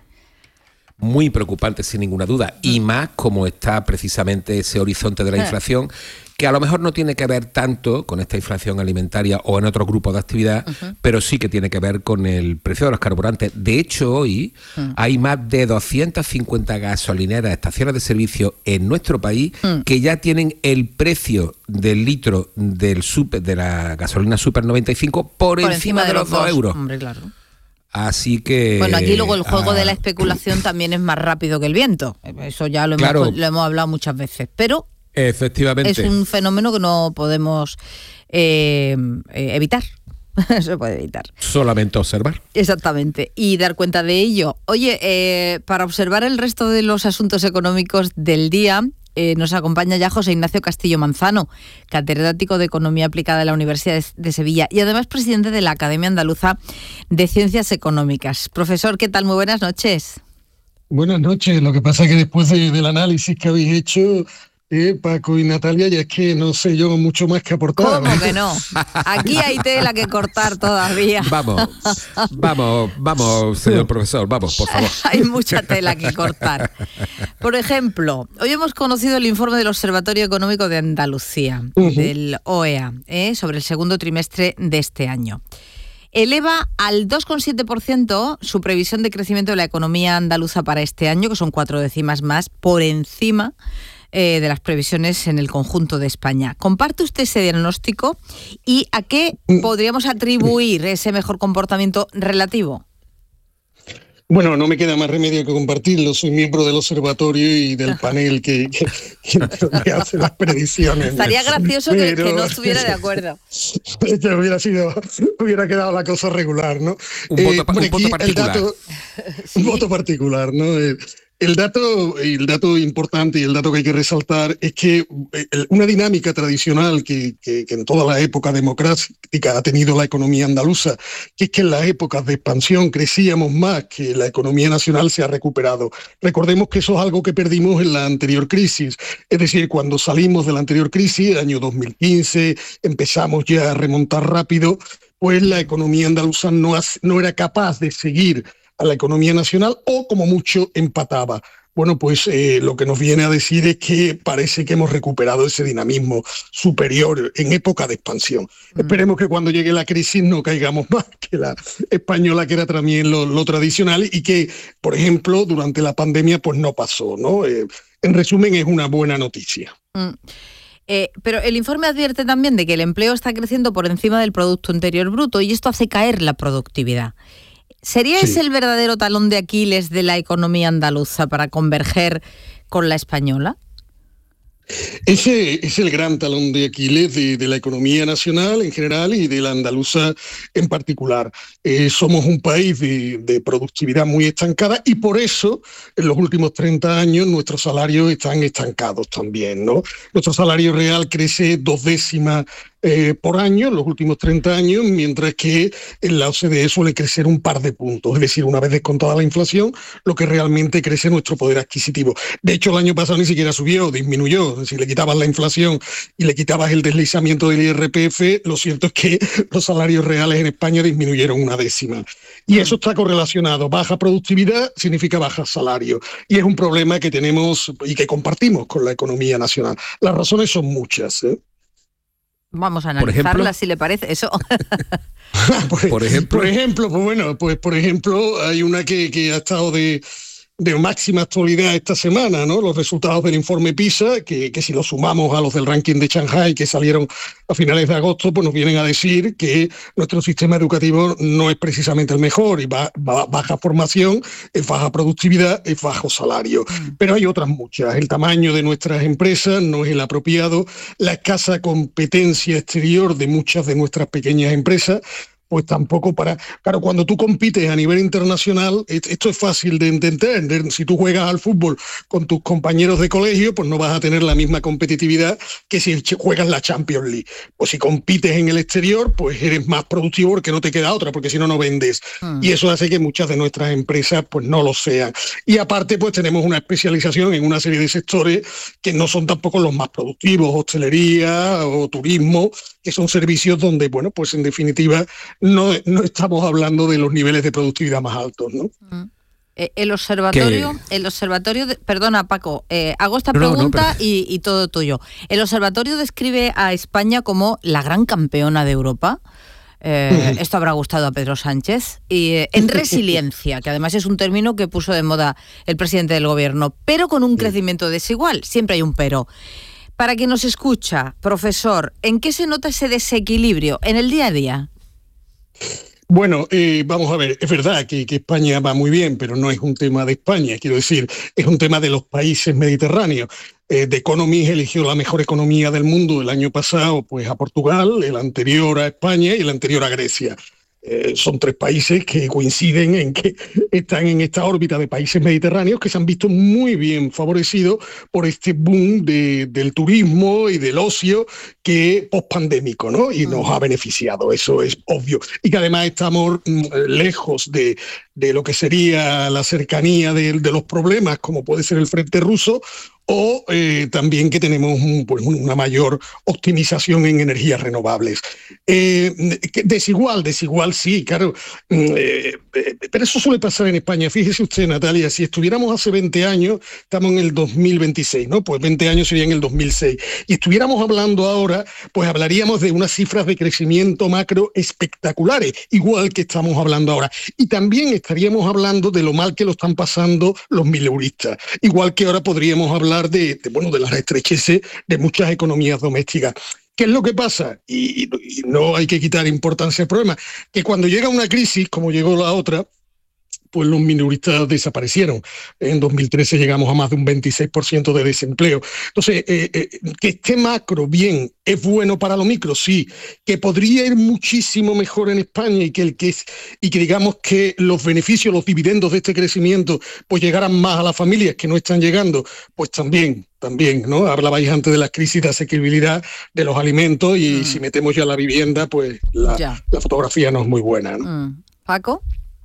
Muy preocupante, sin ninguna duda, y más como está precisamente ese horizonte de la inflación, que a lo mejor no tiene que ver tanto con esta inflación alimentaria o en otro grupo de actividad, uh-huh. pero sí que tiene que ver con el precio de los carburantes. De hecho, hoy uh-huh. hay más de doscientas cincuenta gasolineras, estaciones de servicio en nuestro país uh-huh. que ya tienen el precio del litro del super, de la gasolina Super noventa y cinco por, por encima, encima de, de los dos euros. Hombre, claro. Así que... Bueno, aquí luego el juego ah, de la especulación también es más rápido que el viento. Eso ya lo hemos, claro, lo hemos hablado muchas veces. Pero efectivamente. Es un fenómeno que no podemos eh, eh, evitar. No se puede evitar. Solamente observar. Exactamente. Y dar cuenta de ello. Oye, eh, para observar el resto de los asuntos económicos del día... Eh, nos acompaña ya José Ignacio Castillo Manzano, catedrático de Economía Aplicada de la Universidad de Sevilla y además presidente de la Academia Andaluza de Ciencias Económicas. Profesor, ¿qué tal? Muy buenas noches. Buenas noches. Lo que pasa es que después de, del análisis que habéis hecho, eh, Paco y Natalia, y es que no sé yo mucho más que aportar. ¿Cómo que no? Aquí hay tela que cortar todavía. Vamos, vamos, vamos, señor profesor, vamos, por favor. Hay mucha tela que cortar. Por ejemplo, hoy hemos conocido el informe del Observatorio Económico de Andalucía, uh-huh. del O E A, ¿eh? sobre el segundo trimestre de este año. Eleva al dos coma siete por ciento su previsión de crecimiento de la economía andaluza para este año, que son cuatro décimas más por encima eh, de las previsiones en el conjunto de España. ¿Comparte usted ese diagnóstico y a qué podríamos atribuir ese mejor comportamiento relativo? Bueno, no me queda más remedio que compartirlo. Soy miembro del observatorio y del panel que, que, que hace las predicciones. Estaría gracioso Pero, que, que no estuviera de acuerdo. Que hubiera sido, hubiera quedado la cosa regular, ¿no? Un, eh, voto, un voto particular. El dato, sí. Un voto particular, ¿no? El, El dato, el dato importante y el dato que hay que resaltar es que una dinámica tradicional que, que, que en toda la época democrática ha tenido la economía andaluza, que es que en las épocas de expansión crecíamos más, que la economía nacional se ha recuperado. Recordemos que eso es algo que perdimos en la anterior crisis, es decir, cuando salimos de la anterior crisis, el año dos mil quince, empezamos ya a remontar rápido, pues la economía andaluza no, ha, no era capaz de seguir a la economía nacional o como mucho empataba. Bueno, pues eh, lo que nos viene a decir es que parece que hemos recuperado ese dinamismo superior en época de expansión. Mm. Esperemos que cuando llegue la crisis no caigamos más que la española, que era también lo, lo tradicional y que, por ejemplo, durante la pandemia pues no pasó, ¿no? Eh, en resumen, es una buena noticia. Mm. Eh, pero el informe advierte también de que el empleo está creciendo por encima del Producto Interior Bruto y esto hace caer la productividad. ¿Sería sí. ese el verdadero talón de Aquiles de la economía andaluza para converger con la española? Ese es el gran talón de Aquiles de, de la economía nacional en general y de la andaluza en particular. Eh, somos un país de, de productividad muy estancada y por eso en los últimos treinta años nuestros salarios están estancados también, ¿no? Nuestro salario real crece dos décimas Eh, por año en los últimos treinta años, mientras que en la O C D E suele crecer un par de puntos, es decir, una vez descontada la inflación, lo que realmente crece nuestro poder adquisitivo. De hecho, el año pasado ni siquiera subió, disminuyó. Si le quitabas la inflación y le quitabas el deslizamiento del I R P F, lo cierto es que los salarios reales en España disminuyeron una décima. Y eso está correlacionado. Baja productividad significa baja salario. Y es un problema que tenemos y que compartimos con la economía nacional. Las razones son muchas, ¿eh? Vamos a analizarla, si le parece eso. por, por ejemplo, por ejemplo, pues bueno, pues por ejemplo, hay una que, que ha estado de, de máxima actualidad esta semana, ¿no? Los resultados del informe PISA, que, que si los sumamos a los del ranking de Shanghai que salieron a finales de agosto, pues nos vienen a decir que nuestro sistema educativo no es precisamente el mejor y va, va, baja formación, es baja productividad, es bajo salario. Pero hay otras muchas. El tamaño de nuestras empresas no es el apropiado, la escasa competencia exterior de muchas de nuestras pequeñas empresas, pues tampoco para... Claro, cuando tú compites a nivel internacional, esto es fácil de entender. Si tú juegas al fútbol con tus compañeros de colegio, pues no vas a tener la misma competitividad que si juegas la Champions League. Pues si compites en el exterior, pues eres más productivo porque no te queda otra, porque si no, no vendes. Mm. Y eso hace que muchas de nuestras empresas pues no lo sean. Y aparte, pues tenemos una especialización en una serie de sectores que no son tampoco los más productivos, hostelería o turismo, que son servicios donde, bueno, pues en definitiva... No, no estamos hablando de los niveles de productividad más altos, ¿no? Eh, el observatorio, ¿Qué? el observatorio, de, perdona Paco, eh, hago esta no, pregunta no, pero... y, y todo tuyo. El observatorio describe a España como la gran campeona de Europa. Eh, esto habrá gustado a Pedro Sánchez. Y eh, en resiliencia, que además es un término que puso de moda el presidente del gobierno, pero con un crecimiento desigual. Siempre hay un pero. Para quien nos escucha, profesor, ¿en qué se nota ese desequilibrio en el día a día? Bueno, eh, vamos a ver, es verdad que, que España va muy bien, pero no es un tema de España, quiero decir, es un tema de los países mediterráneos. Eh, The Economist eligió la mejor economía del mundo el año pasado, pues a Portugal, el anterior a España y el anterior a Grecia. Eh, son tres países que coinciden en que están en esta órbita de países mediterráneos que se han visto muy bien favorecidos por este boom de, del turismo y del ocio que pospandémico, ¿no? Y nos ha beneficiado, eso es obvio. Y que además estamos mm, lejos de, de lo que sería la cercanía de, de los problemas, como puede ser el frente ruso, o eh, también que tenemos un, pues, una mayor optimización en energías renovables. Eh, desigual, desigual sí, claro, eh, pero eso suele pasar en España. Fíjese usted, Natalia, si estuviéramos hace veinte años, estamos en el dos mil veintiséis, ¿no? Pues veinte años sería en el dos mil seis. Y estuviéramos hablando ahora, pues hablaríamos de unas cifras de crecimiento macro espectaculares, igual que estamos hablando ahora. Y también estaríamos hablando de lo mal que lo están pasando los mileuristas, igual que ahora podríamos hablar De, de, bueno, de las estrecheces de muchas economías domésticas. ¿Qué es lo que pasa? Y, y no hay que quitar importancia al problema, que cuando llega una crisis, como llegó la otra, pues los minoristas desaparecieron. En dos mil trece llegamos a más de un veintiséis por ciento de desempleo. Entonces, eh, eh, que esté macro bien, ¿es bueno para lo micro? Sí. Que podría ir muchísimo mejor en España y que, el que, es, y que digamos que los beneficios, los dividendos de este crecimiento, pues llegaran más a las familias que no están llegando, pues también. También, ¿no? Hablabais antes de la crisis de asequibilidad de los alimentos y mm. si metemos ya la vivienda, pues la, la fotografía no es muy buena, ¿no? Mm. ¿Paco?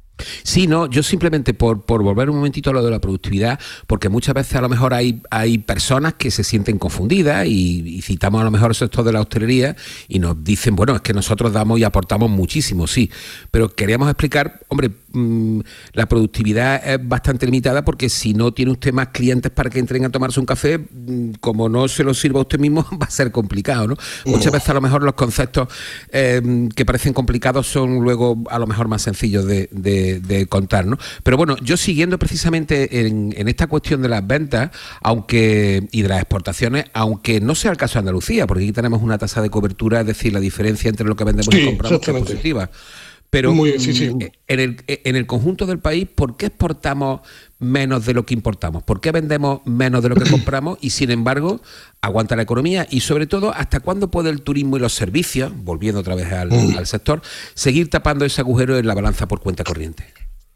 Sí, no, yo simplemente por, por volver un momentito a lo de la productividad, porque muchas veces a lo mejor hay, hay personas que se sienten confundidas y, y citamos a lo mejor el sector de la hostelería y nos dicen, bueno, es que nosotros damos y aportamos muchísimo, sí, pero queríamos explicar, hombre, mmm, la productividad es bastante limitada porque si no tiene usted más clientes para que entren a tomarse un café, mmm, como no se lo sirva a usted mismo, va a ser complicado, ¿no? Uh. Muchas veces a lo mejor los conceptos eh, que parecen complicados son luego a lo mejor más sencillos de, de De, de contar, ¿no? Pero bueno, yo siguiendo precisamente en, en esta cuestión de las ventas, aunque y de las exportaciones, aunque no sea el caso de Andalucía, porque aquí tenemos una tasa de cobertura, es decir, la diferencia entre lo que vendemos sí, y compramos es positiva. Pero Muy, sí, sí. En, el, en el conjunto del país, ¿por qué exportamos menos de lo que importamos? ¿Por qué vendemos menos de lo que compramos? Y sin embargo, aguanta la economía. Y sobre todo, ¿hasta cuándo puede el turismo y los servicios, volviendo otra vez al, mm. al sector, seguir tapando ese agujero en la balanza por cuenta corriente?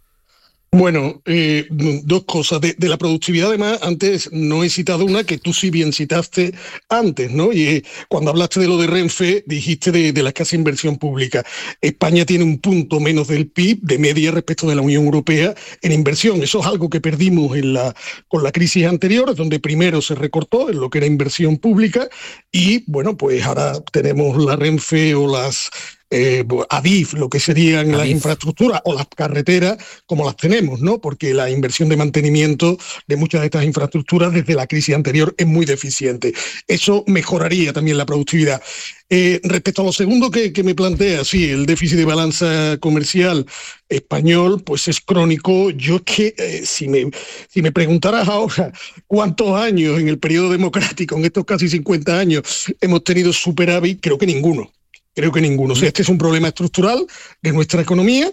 Bueno, eh, dos cosas. De, de la productividad, además, antes no he citado una que tú sí bien citaste antes, ¿no? Y eh, cuando hablaste de lo de Renfe, dijiste de, de la escasa inversión pública. España tiene un punto menos del P I B de media respecto de la Unión Europea en inversión. Eso es algo que perdimos en la, con la crisis anterior, donde primero se recortó en lo que era inversión pública y, bueno, pues ahora tenemos la Renfe o las... Eh, Adif, lo que serían Adif. Las infraestructuras o las carreteras como las tenemos, ¿no? Porque la inversión de mantenimiento de muchas de estas infraestructuras desde la crisis anterior es muy deficiente. Eso mejoraría también la productividad. Eh, respecto a lo segundo que, que me plantea, sí, el déficit de balanza comercial español, pues es crónico. Yo es que, eh, si, me, si me preguntaras ahora cuántos años en el periodo democrático, en estos casi cincuenta años, hemos tenido superávit, creo que ninguno. Creo que ninguno. O sea, este es un problema estructural de nuestra economía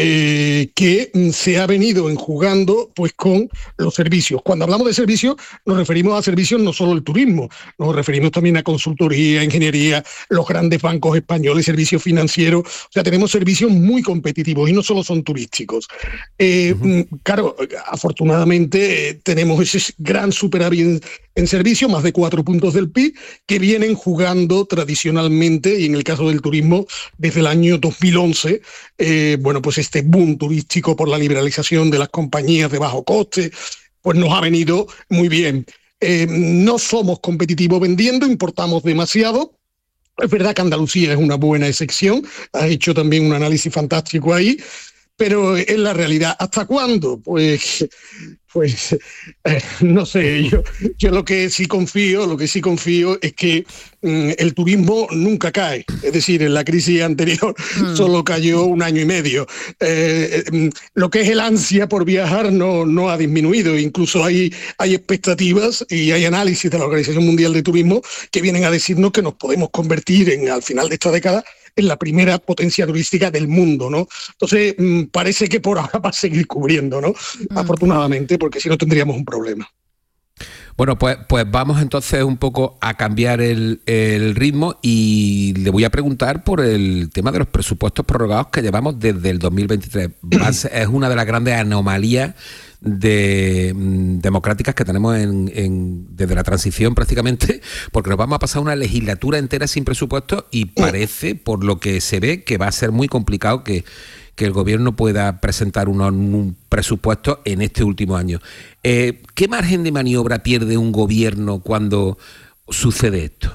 eh, que se ha venido enjugando pues, con los servicios. Cuando hablamos de servicios, nos referimos a servicios no solo el turismo, nos referimos también a consultoría, ingeniería, los grandes bancos españoles, servicios financieros. O sea, tenemos servicios muy competitivos y no solo son turísticos. Eh, uh-huh. Claro, afortunadamente eh, tenemos ese gran superávit en, en servicios, más de cuatro puntos del P I B, que vienen jugando tradicionalmente, y en el caso del turismo, desde el año dos mil once, eh, bueno, pues este boom turístico por la liberalización de las compañías de bajo coste, pues nos ha venido muy bien. Eh, no somos competitivos vendiendo, importamos demasiado. Es verdad que Andalucía es una buena excepción, ha hecho también un análisis fantástico ahí, pero es la realidad. ¿Hasta cuándo? Pues, pues eh, no sé, yo, yo lo que sí confío, lo que sí confío es que mm, el turismo nunca cae. Es decir, en la crisis anterior mm. solo cayó un año y medio. Eh, eh, lo que es el ansia por viajar no, no ha disminuido. Incluso hay, hay expectativas y hay análisis de la Organización Mundial de Turismo que vienen a decirnos que nos podemos convertir en, al final de esta década en la primera potencia turística del mundo, ¿no? Entonces, mmm, parece que por ahora va a seguir cubriendo, ¿no? Mm. Afortunadamente, porque si no tendríamos un problema. Bueno, pues, pues vamos entonces un poco a cambiar el, el ritmo y le voy a preguntar por el tema de los presupuestos prorrogados que llevamos desde el dos mil veintitrés. Es una de las grandes anomalías de mm, democráticas que tenemos en, en, desde la transición prácticamente, porque nos vamos a pasar una legislatura entera sin presupuesto y parece, por lo que se ve, que va a ser muy complicado que que el gobierno pueda presentar unos, un presupuesto en este último año. Eh, ¿Qué margen de maniobra pierde un gobierno cuando sucede esto?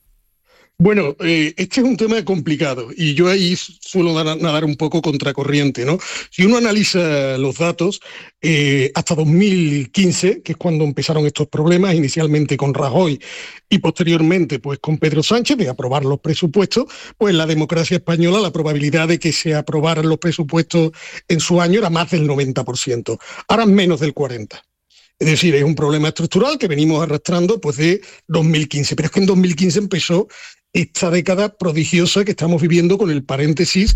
Bueno, eh, este es un tema complicado y yo ahí suelo dar, nadar un poco contracorriente, ¿no? Si uno analiza los datos, eh, hasta dos mil quince, que es cuando empezaron estos problemas, inicialmente con Rajoy y posteriormente pues con Pedro Sánchez, de aprobar los presupuestos, pues la democracia española, la probabilidad de que se aprobaran los presupuestos en su año era más del noventa por ciento, ahora menos del cuarenta por ciento. Es decir, es un problema estructural que venimos arrastrando pues de dos mil quince, pero es que en dos mil quince empezó esta década prodigiosa que estamos viviendo con el paréntesis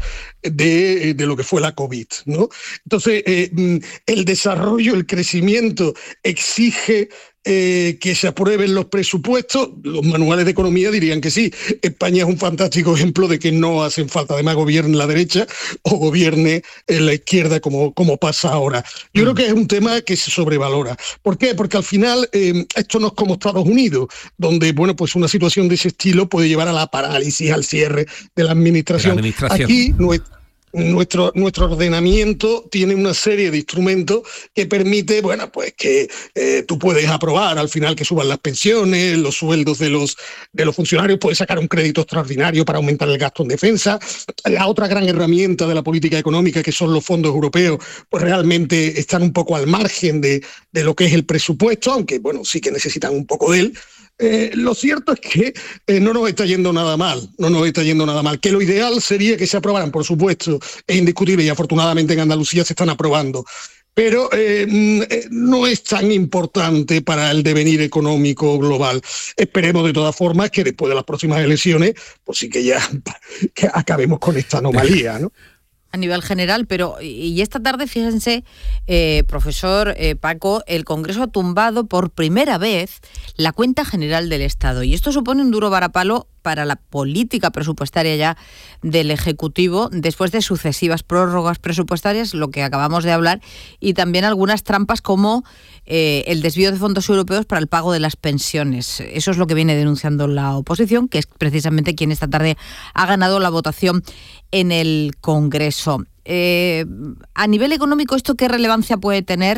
de, de lo que fue la COVID, ¿no? Entonces, eh, el desarrollo, el crecimiento exige eh, que se aprueben los presupuestos. Los manuales de economía dirían que sí. España es un fantástico ejemplo de que no hacen falta. Además, gobierne la derecha o gobierne la izquierda, como, como pasa ahora. Yo mm. creo que es un tema que se sobrevalora. ¿Por qué? Porque al final eh, esto no es como Estados Unidos, donde, bueno, pues una situación de ese estilo puede llevar a la parálisis, al cierre de la administración. De la administración. Aquí nuestro, nuestro ordenamiento tiene una serie de instrumentos que permite, bueno, pues que eh, tú puedes aprobar al final que suban las pensiones, los sueldos de los, de los funcionarios, puedes sacar un crédito extraordinario para aumentar el gasto en defensa. La otra gran herramienta de la política económica, que son los fondos europeos, pues realmente están un poco al margen de, de lo que es el presupuesto, aunque, bueno, sí que necesitan un poco de él. Eh, lo cierto es que eh, no nos está yendo nada mal, no nos está yendo nada mal, que lo ideal sería que se aprobaran, por supuesto, es indiscutible y afortunadamente en Andalucía se están aprobando, pero eh, no es tan importante para el devenir económico global. Esperemos de todas formas que después de las próximas elecciones, pues sí que ya que acabemos con esta anomalía, ¿no? A nivel general, pero y esta tarde, fíjense, eh, profesor eh, Paco, el Congreso ha tumbado por primera vez la cuenta general del Estado y esto supone un duro varapalo para la política presupuestaria ya del Ejecutivo después de sucesivas prórrogas presupuestarias, lo que acabamos de hablar, y también algunas trampas como eh, el desvío de fondos europeos para el pago de las pensiones. Eso es lo que viene denunciando la oposición, que es precisamente quien esta tarde ha ganado la votación en el Congreso. Eh, a nivel económico, ¿esto qué relevancia puede tener?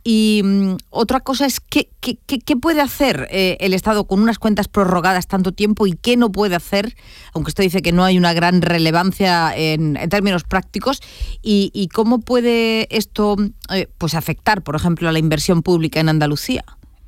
Y um, otra cosa es, ¿qué, qué, qué puede hacer eh, el Estado con unas cuentas prorrogadas tanto tiempo y qué no puede hacer? Aunque usted dice que no hay una gran relevancia en, en términos prácticos. Y, y ¿cómo puede esto eh, pues afectar, por ejemplo, a la inversión pública en Andalucía?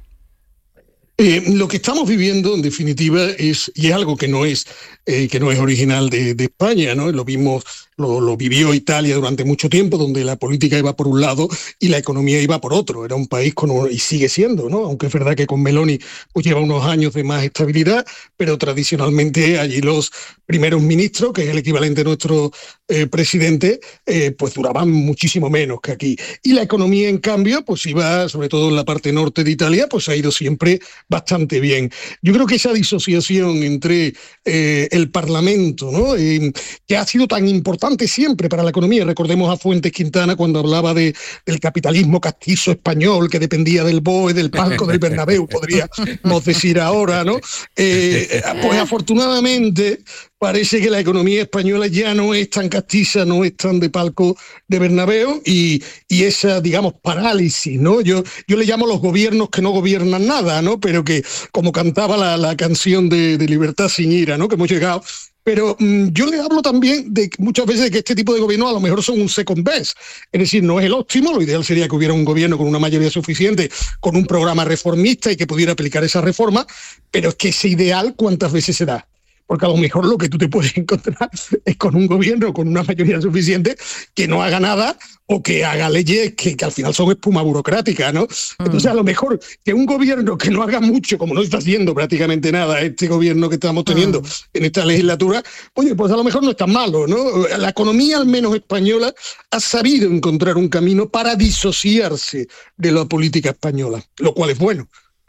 Eh, lo que estamos viviendo, en definitiva, es, y es algo que no es, eh, que no es original de, de España, ¿no? Lo vimos, lo, lo vivió Italia durante mucho tiempo, donde la política iba por un lado y la economía iba por otro. Era un país con un, y sigue siendo, ¿no? Aunque es verdad que con Meloni pues lleva unos años de más estabilidad, pero tradicionalmente allí los primeros ministros, que es el equivalente a nuestro eh, presidente, eh, pues duraban muchísimo menos que aquí. Y la economía, en cambio, pues iba, sobre todo en la parte norte de Italia, pues ha ido siempre bastante bien. Yo creo que esa disociación entre eh, el Parlamento, ¿no? Eh, que ha sido tan importante siempre para la economía, recordemos a Fuentes Quintana cuando hablaba de, del capitalismo castizo español que dependía del B O E, del palco del Bernabéu, podríamos decir ahora, ¿no? Eh, pues afortunadamente parece que la economía española ya no es tan castiza, no es tan de palco de Bernabéu y, y esa, digamos, parálisis, ¿no? Yo, yo le llamo los gobiernos que no gobiernan nada, ¿no? Pero que, como cantaba la, la canción de, de Libertad sin ira, ¿no? Que hemos llegado. Pero mmm, yo le hablo también de muchas veces de que este tipo de gobiernos a lo mejor son un second best. Es decir, no es el óptimo, lo ideal sería que hubiera un gobierno con una mayoría suficiente, con un programa reformista y que pudiera aplicar esa reforma, pero es que ese ideal, ¿cuántas veces se da? Porque a lo mejor lo que tú te puedes encontrar es con un gobierno con una mayoría suficiente que no haga nada o que haga leyes que, que al final son espuma burocrática, ¿no? Mm. Entonces, a lo mejor que un gobierno que no haga mucho, como no está haciendo prácticamente nada este gobierno que estamos teniendo mm. en esta legislatura, oye, pues a lo mejor no es tan malo, ¿no? La economía, al menos española, ha sabido encontrar un camino para disociarse de la política española, lo cual es bueno.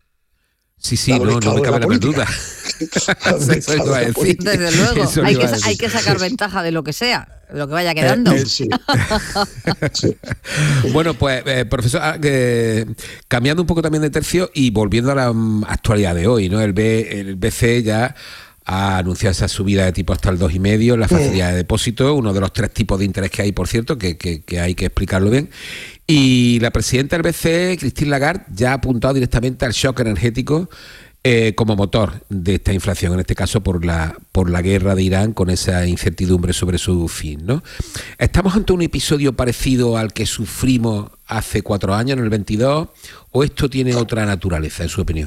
Sí, sí, no, no me cabe la menor duda. Eso iba a decir. Desde luego, hay que, hay que sacar ventaja de lo que sea, de lo que vaya quedando. Eh, eh, sí. Sí. Bueno, pues, eh, profesor, eh, cambiando un poco también de tercio y volviendo a la um, actualidad de hoy, ¿no? El, B, el B C E ya ha anunciado esa subida de tipo hasta el dos coma cinco, la facilidad de depósito, uno de los tres tipos de interés que hay, por cierto, que, que, que hay que explicarlo bien. Y la presidenta del B C E, Christine Lagarde, ya ha apuntado directamente al shock energético eh, como motor de esta inflación, en este caso por la, por la guerra de Irán, con esa incertidumbre sobre su fin, ¿no? ¿Estamos ante un episodio parecido al que sufrimos hace cuatro años, en el veintidós, o esto tiene otra naturaleza, en su opinión?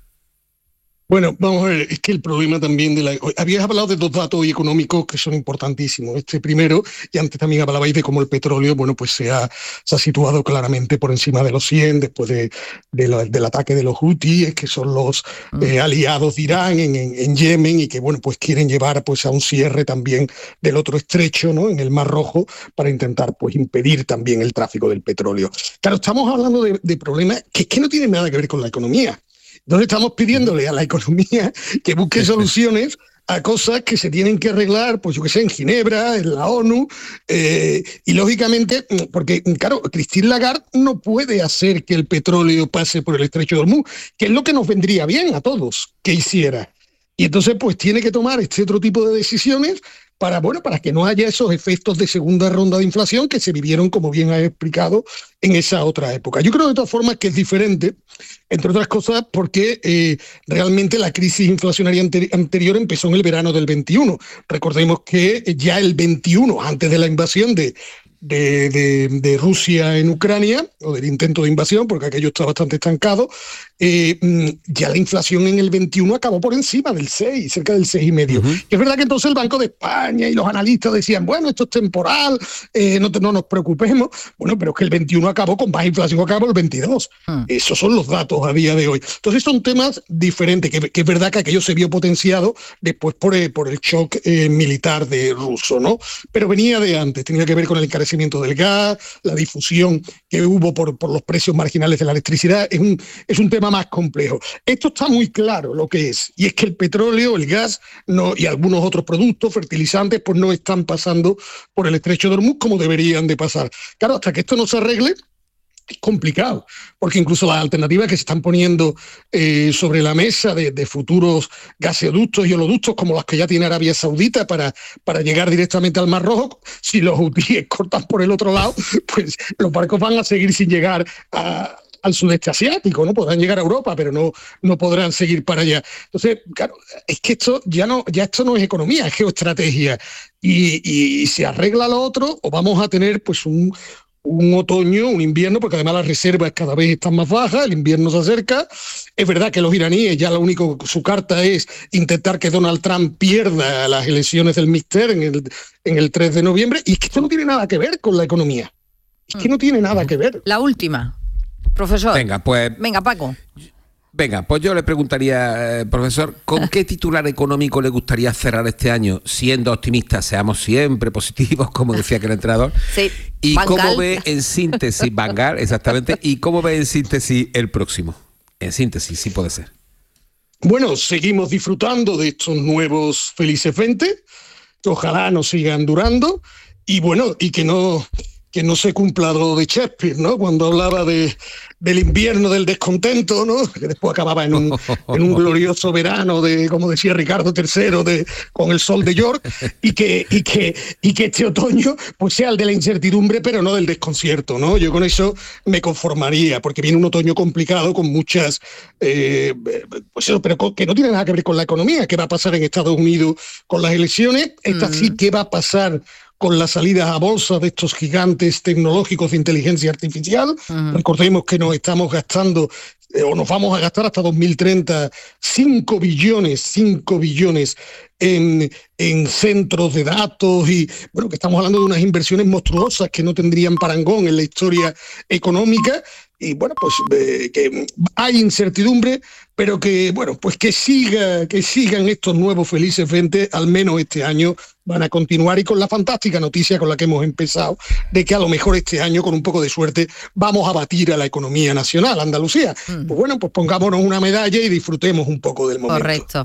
Bueno, vamos a ver, es que el problema también de la... Habías hablado de dos datos económicos que son importantísimos. Este primero, y antes también hablabais de cómo el petróleo, bueno, pues se ha, se ha situado claramente por encima de los cien después de, de lo, del ataque de los Houthis, que son los eh, aliados de Irán en, en, en Yemen y que, bueno, pues quieren llevar pues a un cierre también del otro estrecho, ¿no?, en el Mar Rojo, para intentar pues impedir también el tráfico del petróleo. Claro, estamos hablando de, de problemas que, que no tienen nada que ver con la economía. Entonces estamos pidiéndole a la economía que busque soluciones a cosas que se tienen que arreglar, pues yo qué sé, en Ginebra, en la ONU, eh, y lógicamente, porque claro, Christine Lagarde no puede hacer que el petróleo pase por el estrecho de Hormuz, que es lo que nos vendría bien a todos que hiciera. Y entonces pues tiene que tomar este otro tipo de decisiones para, bueno, para que no haya esos efectos de segunda ronda de inflación que se vivieron, como bien has explicado, en esa otra época. Yo creo de todas formas que es diferente, entre otras cosas porque eh, realmente la crisis inflacionaria anteri- anterior empezó en el verano del veintiuno. Recordemos que ya el veintiuno, antes de la invasión de, de, de, de Rusia en Ucrania, o del intento de invasión, porque aquello está bastante estancado, eh, ya la inflación en el veintiuno acabó por encima del seis, cerca del seis y medio. Uh-huh. Es verdad que entonces el Banco de España y los analistas decían, bueno, esto es temporal, eh, no, te, no nos preocupemos. Bueno, pero es que el veintiuno acabó con más inflación que acabó el veintidós. Uh-huh. Esos son los datos a día de hoy. Entonces son temas diferentes, que, que es verdad que aquello se vio potenciado después por, eh, por el shock eh, militar de ruso, ¿no? Pero venía de antes, tenía que ver con el encarecimiento del gas, la difusión que hubo por, por los precios marginales de la electricidad. Es un, es un tema más complejo. Esto está muy claro lo que es, y es que el petróleo, el gas no, y algunos otros productos, fertilizantes, pues no están pasando por el estrecho de Hormuz como deberían de pasar. Claro, hasta que esto no se arregle, es complicado, porque incluso las alternativas que se están poniendo eh, sobre la mesa de, de futuros gasoductos y oleoductos, como las que ya tiene Arabia Saudita para, para llegar directamente al Mar Rojo, si los hutíes cortan por el otro lado, pues los barcos van a seguir sin llegar a al sudeste asiático, ¿no? Podrán llegar a Europa, pero no, no podrán seguir para allá. Entonces, claro, es que esto ya no, ya esto no es economía, es geoestrategia. Y, y, y se arregla lo otro, o vamos a tener pues un, un otoño, un invierno, porque además las reservas cada vez están más bajas, el invierno se acerca. Es verdad que los iraníes ya lo único, su carta es intentar que Donald Trump pierda las elecciones del midterm en el, en el tres de noviembre, y es que esto no tiene nada que ver con la economía. Es que no tiene nada que ver. La última. Profesor. Venga, pues. Venga, Paco. Venga, pues yo le preguntaría, eh, profesor, ¿con qué titular económico le gustaría cerrar este año? Siendo optimistas, seamos siempre positivos, como decía aquel entrenador. Sí. ¿Y Van cómo Gaal. ve en síntesis, Van Gaal, exactamente, y cómo ve en síntesis el próximo? En síntesis, sí puede ser. Bueno, seguimos disfrutando de estos nuevos felices veinte, que ojalá nos sigan durando, y bueno, y que no... que no se cumpla lo de Shakespeare, ¿no? Cuando hablaba de, del invierno del descontento, ¿no? Que después acababa en un, en un glorioso verano de, como decía Ricardo tercero, de, con el sol de York, y que, y que, y que este otoño pues sea el de la incertidumbre, pero no del desconcierto, ¿no? Yo con eso me conformaría, porque viene un otoño complicado con muchas, eh, pues eso, pero que no tiene nada que ver con la economía. ¿Qué va a pasar en Estados Unidos con las elecciones? Esta mm. sí, ¿qué va a pasar con las salidas a bolsa de estos gigantes tecnológicos de inteligencia artificial? Uh-huh. Recordemos que nos estamos gastando, eh, o nos vamos a gastar hasta dos mil treinta, cinco billones, cinco billones en, en centros de datos, y bueno, que estamos hablando de unas inversiones monstruosas que no tendrían parangón en la historia económica. Y bueno, pues eh, que hay incertidumbre, pero que bueno, pues que siga, que sigan estos nuevos felices veinte, al menos este año van a continuar, y con la fantástica noticia con la que hemos empezado, de que a lo mejor este año, con un poco de suerte, vamos a batir a la economía nacional, Andalucía. Mm. Pues bueno, pues pongámonos una medalla y disfrutemos un poco del momento. Correcto.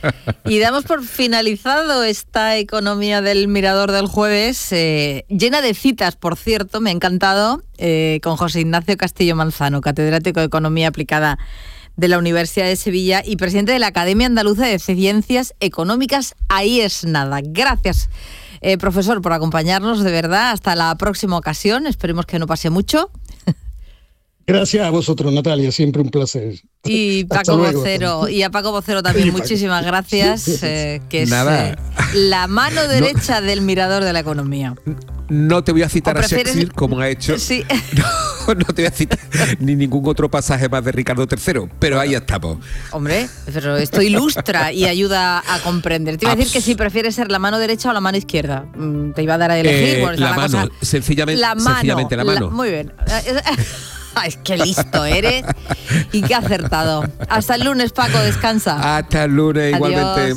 Y damos por finalizado esta economía del Mirador del jueves, eh, llena de citas, por cierto, me ha encantado, eh, con José Ignacio Castillo Manzano, catedrático de Economía Aplicada de la Universidad de Sevilla y presidente de la Academia Andaluza de Ciencias Económicas. Ahí es nada. Gracias, eh, profesor, por acompañarnos, de verdad. Hasta la próxima ocasión. Esperemos que no pase mucho. Gracias a vosotros, Natalia, siempre un placer. Y Paco Vocero, y a Paco Vocero también, muchísimas gracias, eh, que es eh, la mano derecha no, del mirador de la economía. No te voy a citar a Shakespeare como ha hecho. Sí. No, no te voy a citar ni ningún otro pasaje más de Ricardo tercero, pero ahí estamos. Hombre, pero esto ilustra y ayuda a comprender. Te iba a decir que si prefieres ser la mano derecha o la mano izquierda. Te iba a dar a elegir. Eh, bueno, la, la mano, cosa. Sencillamente la mano, sencillamente la mano. La, muy bien. Ay, qué listo eres y qué acertado. Hasta el lunes, Paco, descansa. Hasta el lunes, Adiós. igualmente.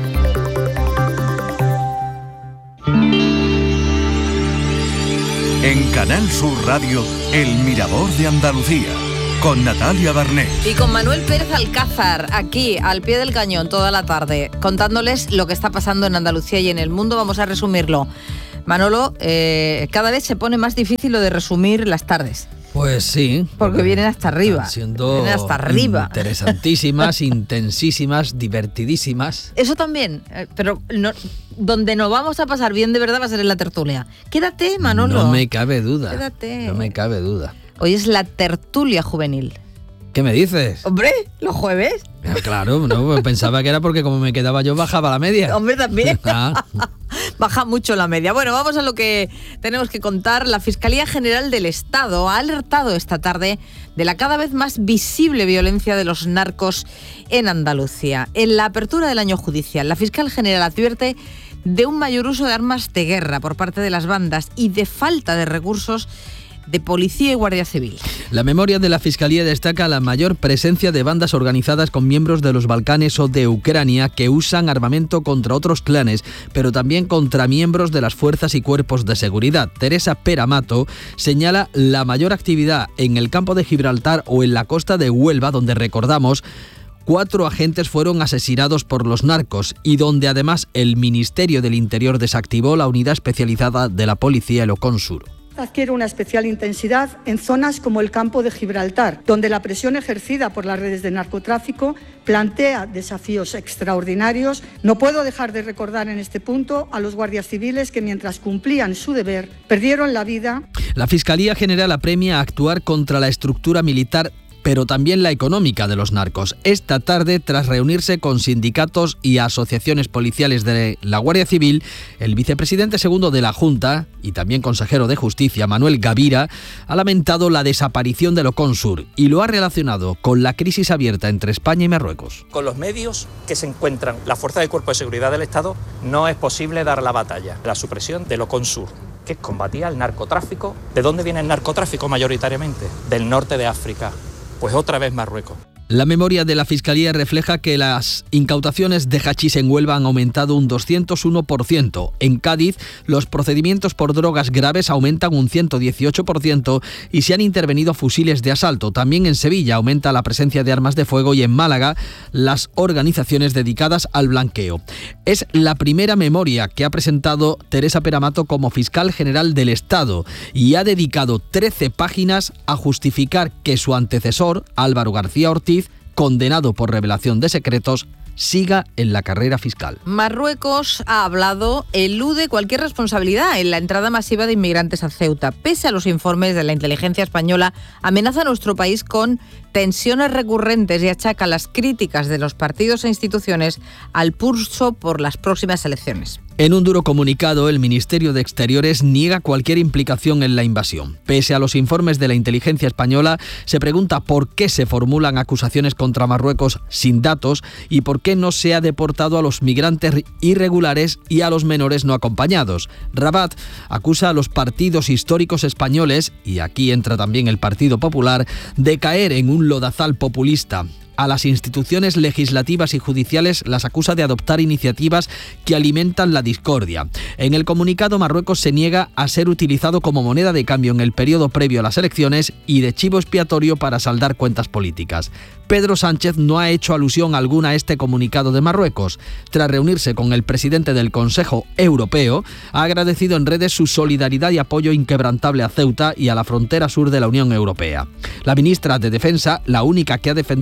En Canal Sur Radio, El Mirador de Andalucía, con Natalia Barnés. Y con Manuel Pérez Alcázar, aquí, al pie del cañón, toda la tarde, contándoles lo que está pasando en Andalucía y en el mundo. Vamos a resumirlo. Manolo, eh, cada vez se pone más difícil lo de resumir las tardes. Pues sí. Porque vienen hasta arriba. Siendo vienen hasta arriba. Interesantísimas, intensísimas, divertidísimas. Eso también. Pero no, donde nos vamos a pasar bien de verdad va a ser en la tertulia. Quédate, Manolo. No me cabe duda. Quédate. No me cabe duda. Hoy es la tertulia juvenil. ¿Qué me dices? Hombre, ¿los jueves? Claro, no, pensaba que era porque como me quedaba yo bajaba la media. Hombre, también. Ah. Baja mucho la media. Bueno, vamos a lo que tenemos que contar. La Fiscalía General del Estado ha alertado esta tarde de la cada vez más visible violencia de los narcos en Andalucía. En la apertura del año judicial, la Fiscal General advierte de un mayor uso de armas de guerra por parte de las bandas y de falta de recursos de Policía y Guardia Civil. La memoria de la Fiscalía destaca la mayor presencia de bandas organizadas con miembros de los Balcanes o de Ucrania que usan armamento contra otros clanes, pero también contra miembros de las fuerzas y cuerpos de seguridad. Teresa Peramato señala la mayor actividad en el campo de Gibraltar o en la costa de Huelva, donde recordamos cuatro agentes fueron asesinados por los narcos y donde además el Ministerio del Interior desactivó la unidad especializada de la Policía el Oconsur. Adquiere una especial intensidad en zonas como el campo de Gibraltar, donde la presión ejercida por las redes de narcotráfico plantea desafíos extraordinarios. No puedo dejar de recordar en este punto a los guardias civiles que mientras cumplían su deber perdieron la vida. La Fiscalía General apremia a actuar contra la estructura militar, pero también la económica de los narcos. Esta tarde, tras reunirse con sindicatos y asociaciones policiales de la Guardia Civil, el vicepresidente segundo de la Junta y también consejero de Justicia, Manuel Gavira, ha lamentado la desaparición del Oconsur y lo ha relacionado con la crisis abierta entre España y Marruecos. Con los medios que se encuentran la Fuerza de Cuerpo de Seguridad del Estado, no es posible dar la batalla. La supresión del Oconsur, que combatía el narcotráfico. ¿De dónde viene el narcotráfico mayoritariamente? Del norte de África. Pues otra vez Marruecos. La memoria de la Fiscalía refleja que las incautaciones de hachís en Huelva han aumentado un doscientos uno por ciento. En Cádiz, los procedimientos por drogas graves aumentan un ciento dieciocho por ciento y se han intervenido fusiles de asalto. También en Sevilla aumenta la presencia de armas de fuego y en Málaga las organizaciones dedicadas al blanqueo. Es la primera memoria que ha presentado Teresa Peramato como fiscal general del Estado y ha dedicado trece páginas a justificar que su antecesor, Álvaro García Ortiz, condenado por revelación de secretos, siga en la carrera fiscal. Marruecos ha hablado, elude cualquier responsabilidad en la entrada masiva de inmigrantes a Ceuta. Pese a los informes de la inteligencia española, amenaza a nuestro país con tensiones recurrentes y achaca las críticas de los partidos e instituciones al pulso por las próximas elecciones. En un duro comunicado, el Ministerio de Exteriores niega cualquier implicación en la invasión. Pese a los informes de la inteligencia española, se pregunta por qué se formulan acusaciones contra Marruecos sin datos y por qué no se ha deportado a los migrantes irregulares y a los menores no acompañados. Rabat acusa a los partidos históricos españoles, y aquí entra también el Partido Popular, de caer en un lodazal populista. A las instituciones legislativas y judiciales las acusa de adoptar iniciativas que alimentan la discordia. En el comunicado, Marruecos se niega a ser utilizado como moneda de cambio en el periodo previo a las elecciones y de chivo expiatorio para saldar cuentas políticas. Pedro Sánchez no ha hecho alusión alguna a este comunicado de Marruecos. Tras reunirse con el presidente del Consejo Europeo, ha agradecido en redes su solidaridad y apoyo inquebrantable a Ceuta y a la frontera sur de la Unión Europea. La ministra de Defensa, la única que ha defendido que el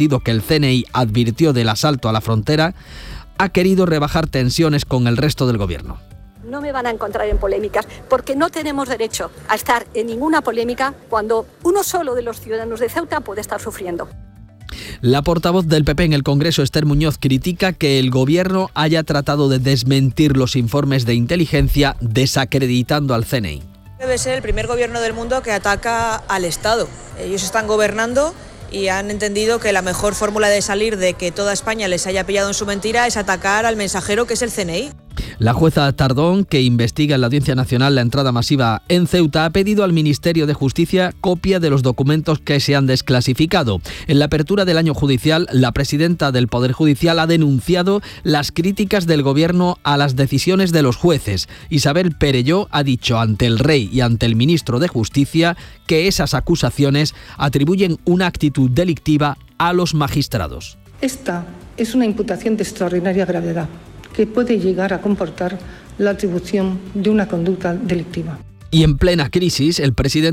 C N I advirtió del asalto a la frontera, ha querido rebajar tensiones con el resto del gobierno. No me van a encontrar en polémicas, porque no tenemos derecho a estar en ninguna polémica cuando uno solo de los ciudadanos de Ceuta puede estar sufriendo. La portavoz del P P en el Congreso, Esther Muñoz, critica que el gobierno haya tratado de desmentir los informes de inteligencia desacreditando al C N I. Debe ser el primer gobierno del mundo que ataca al Estado. Ellos están gobernando y han entendido que la mejor fórmula de salir de que toda España les haya pillado en su mentira es atacar al mensajero, que es el C N I. La jueza Tardón, que investiga en la Audiencia Nacional la entrada masiva en Ceuta, ha pedido al Ministerio de Justicia copia de los documentos que se han desclasificado. En la apertura del año judicial, la presidenta del Poder Judicial ha denunciado las críticas del Gobierno a las decisiones de los jueces. Isabel Perelló ha dicho ante el rey y ante el ministro de Justicia que esas acusaciones atribuyen una actitud delictiva a los magistrados. Esta es una imputación de extraordinaria gravedad, que puede llegar a comportar la atribución de una conducta delictiva. Y en plena crisis, el presidente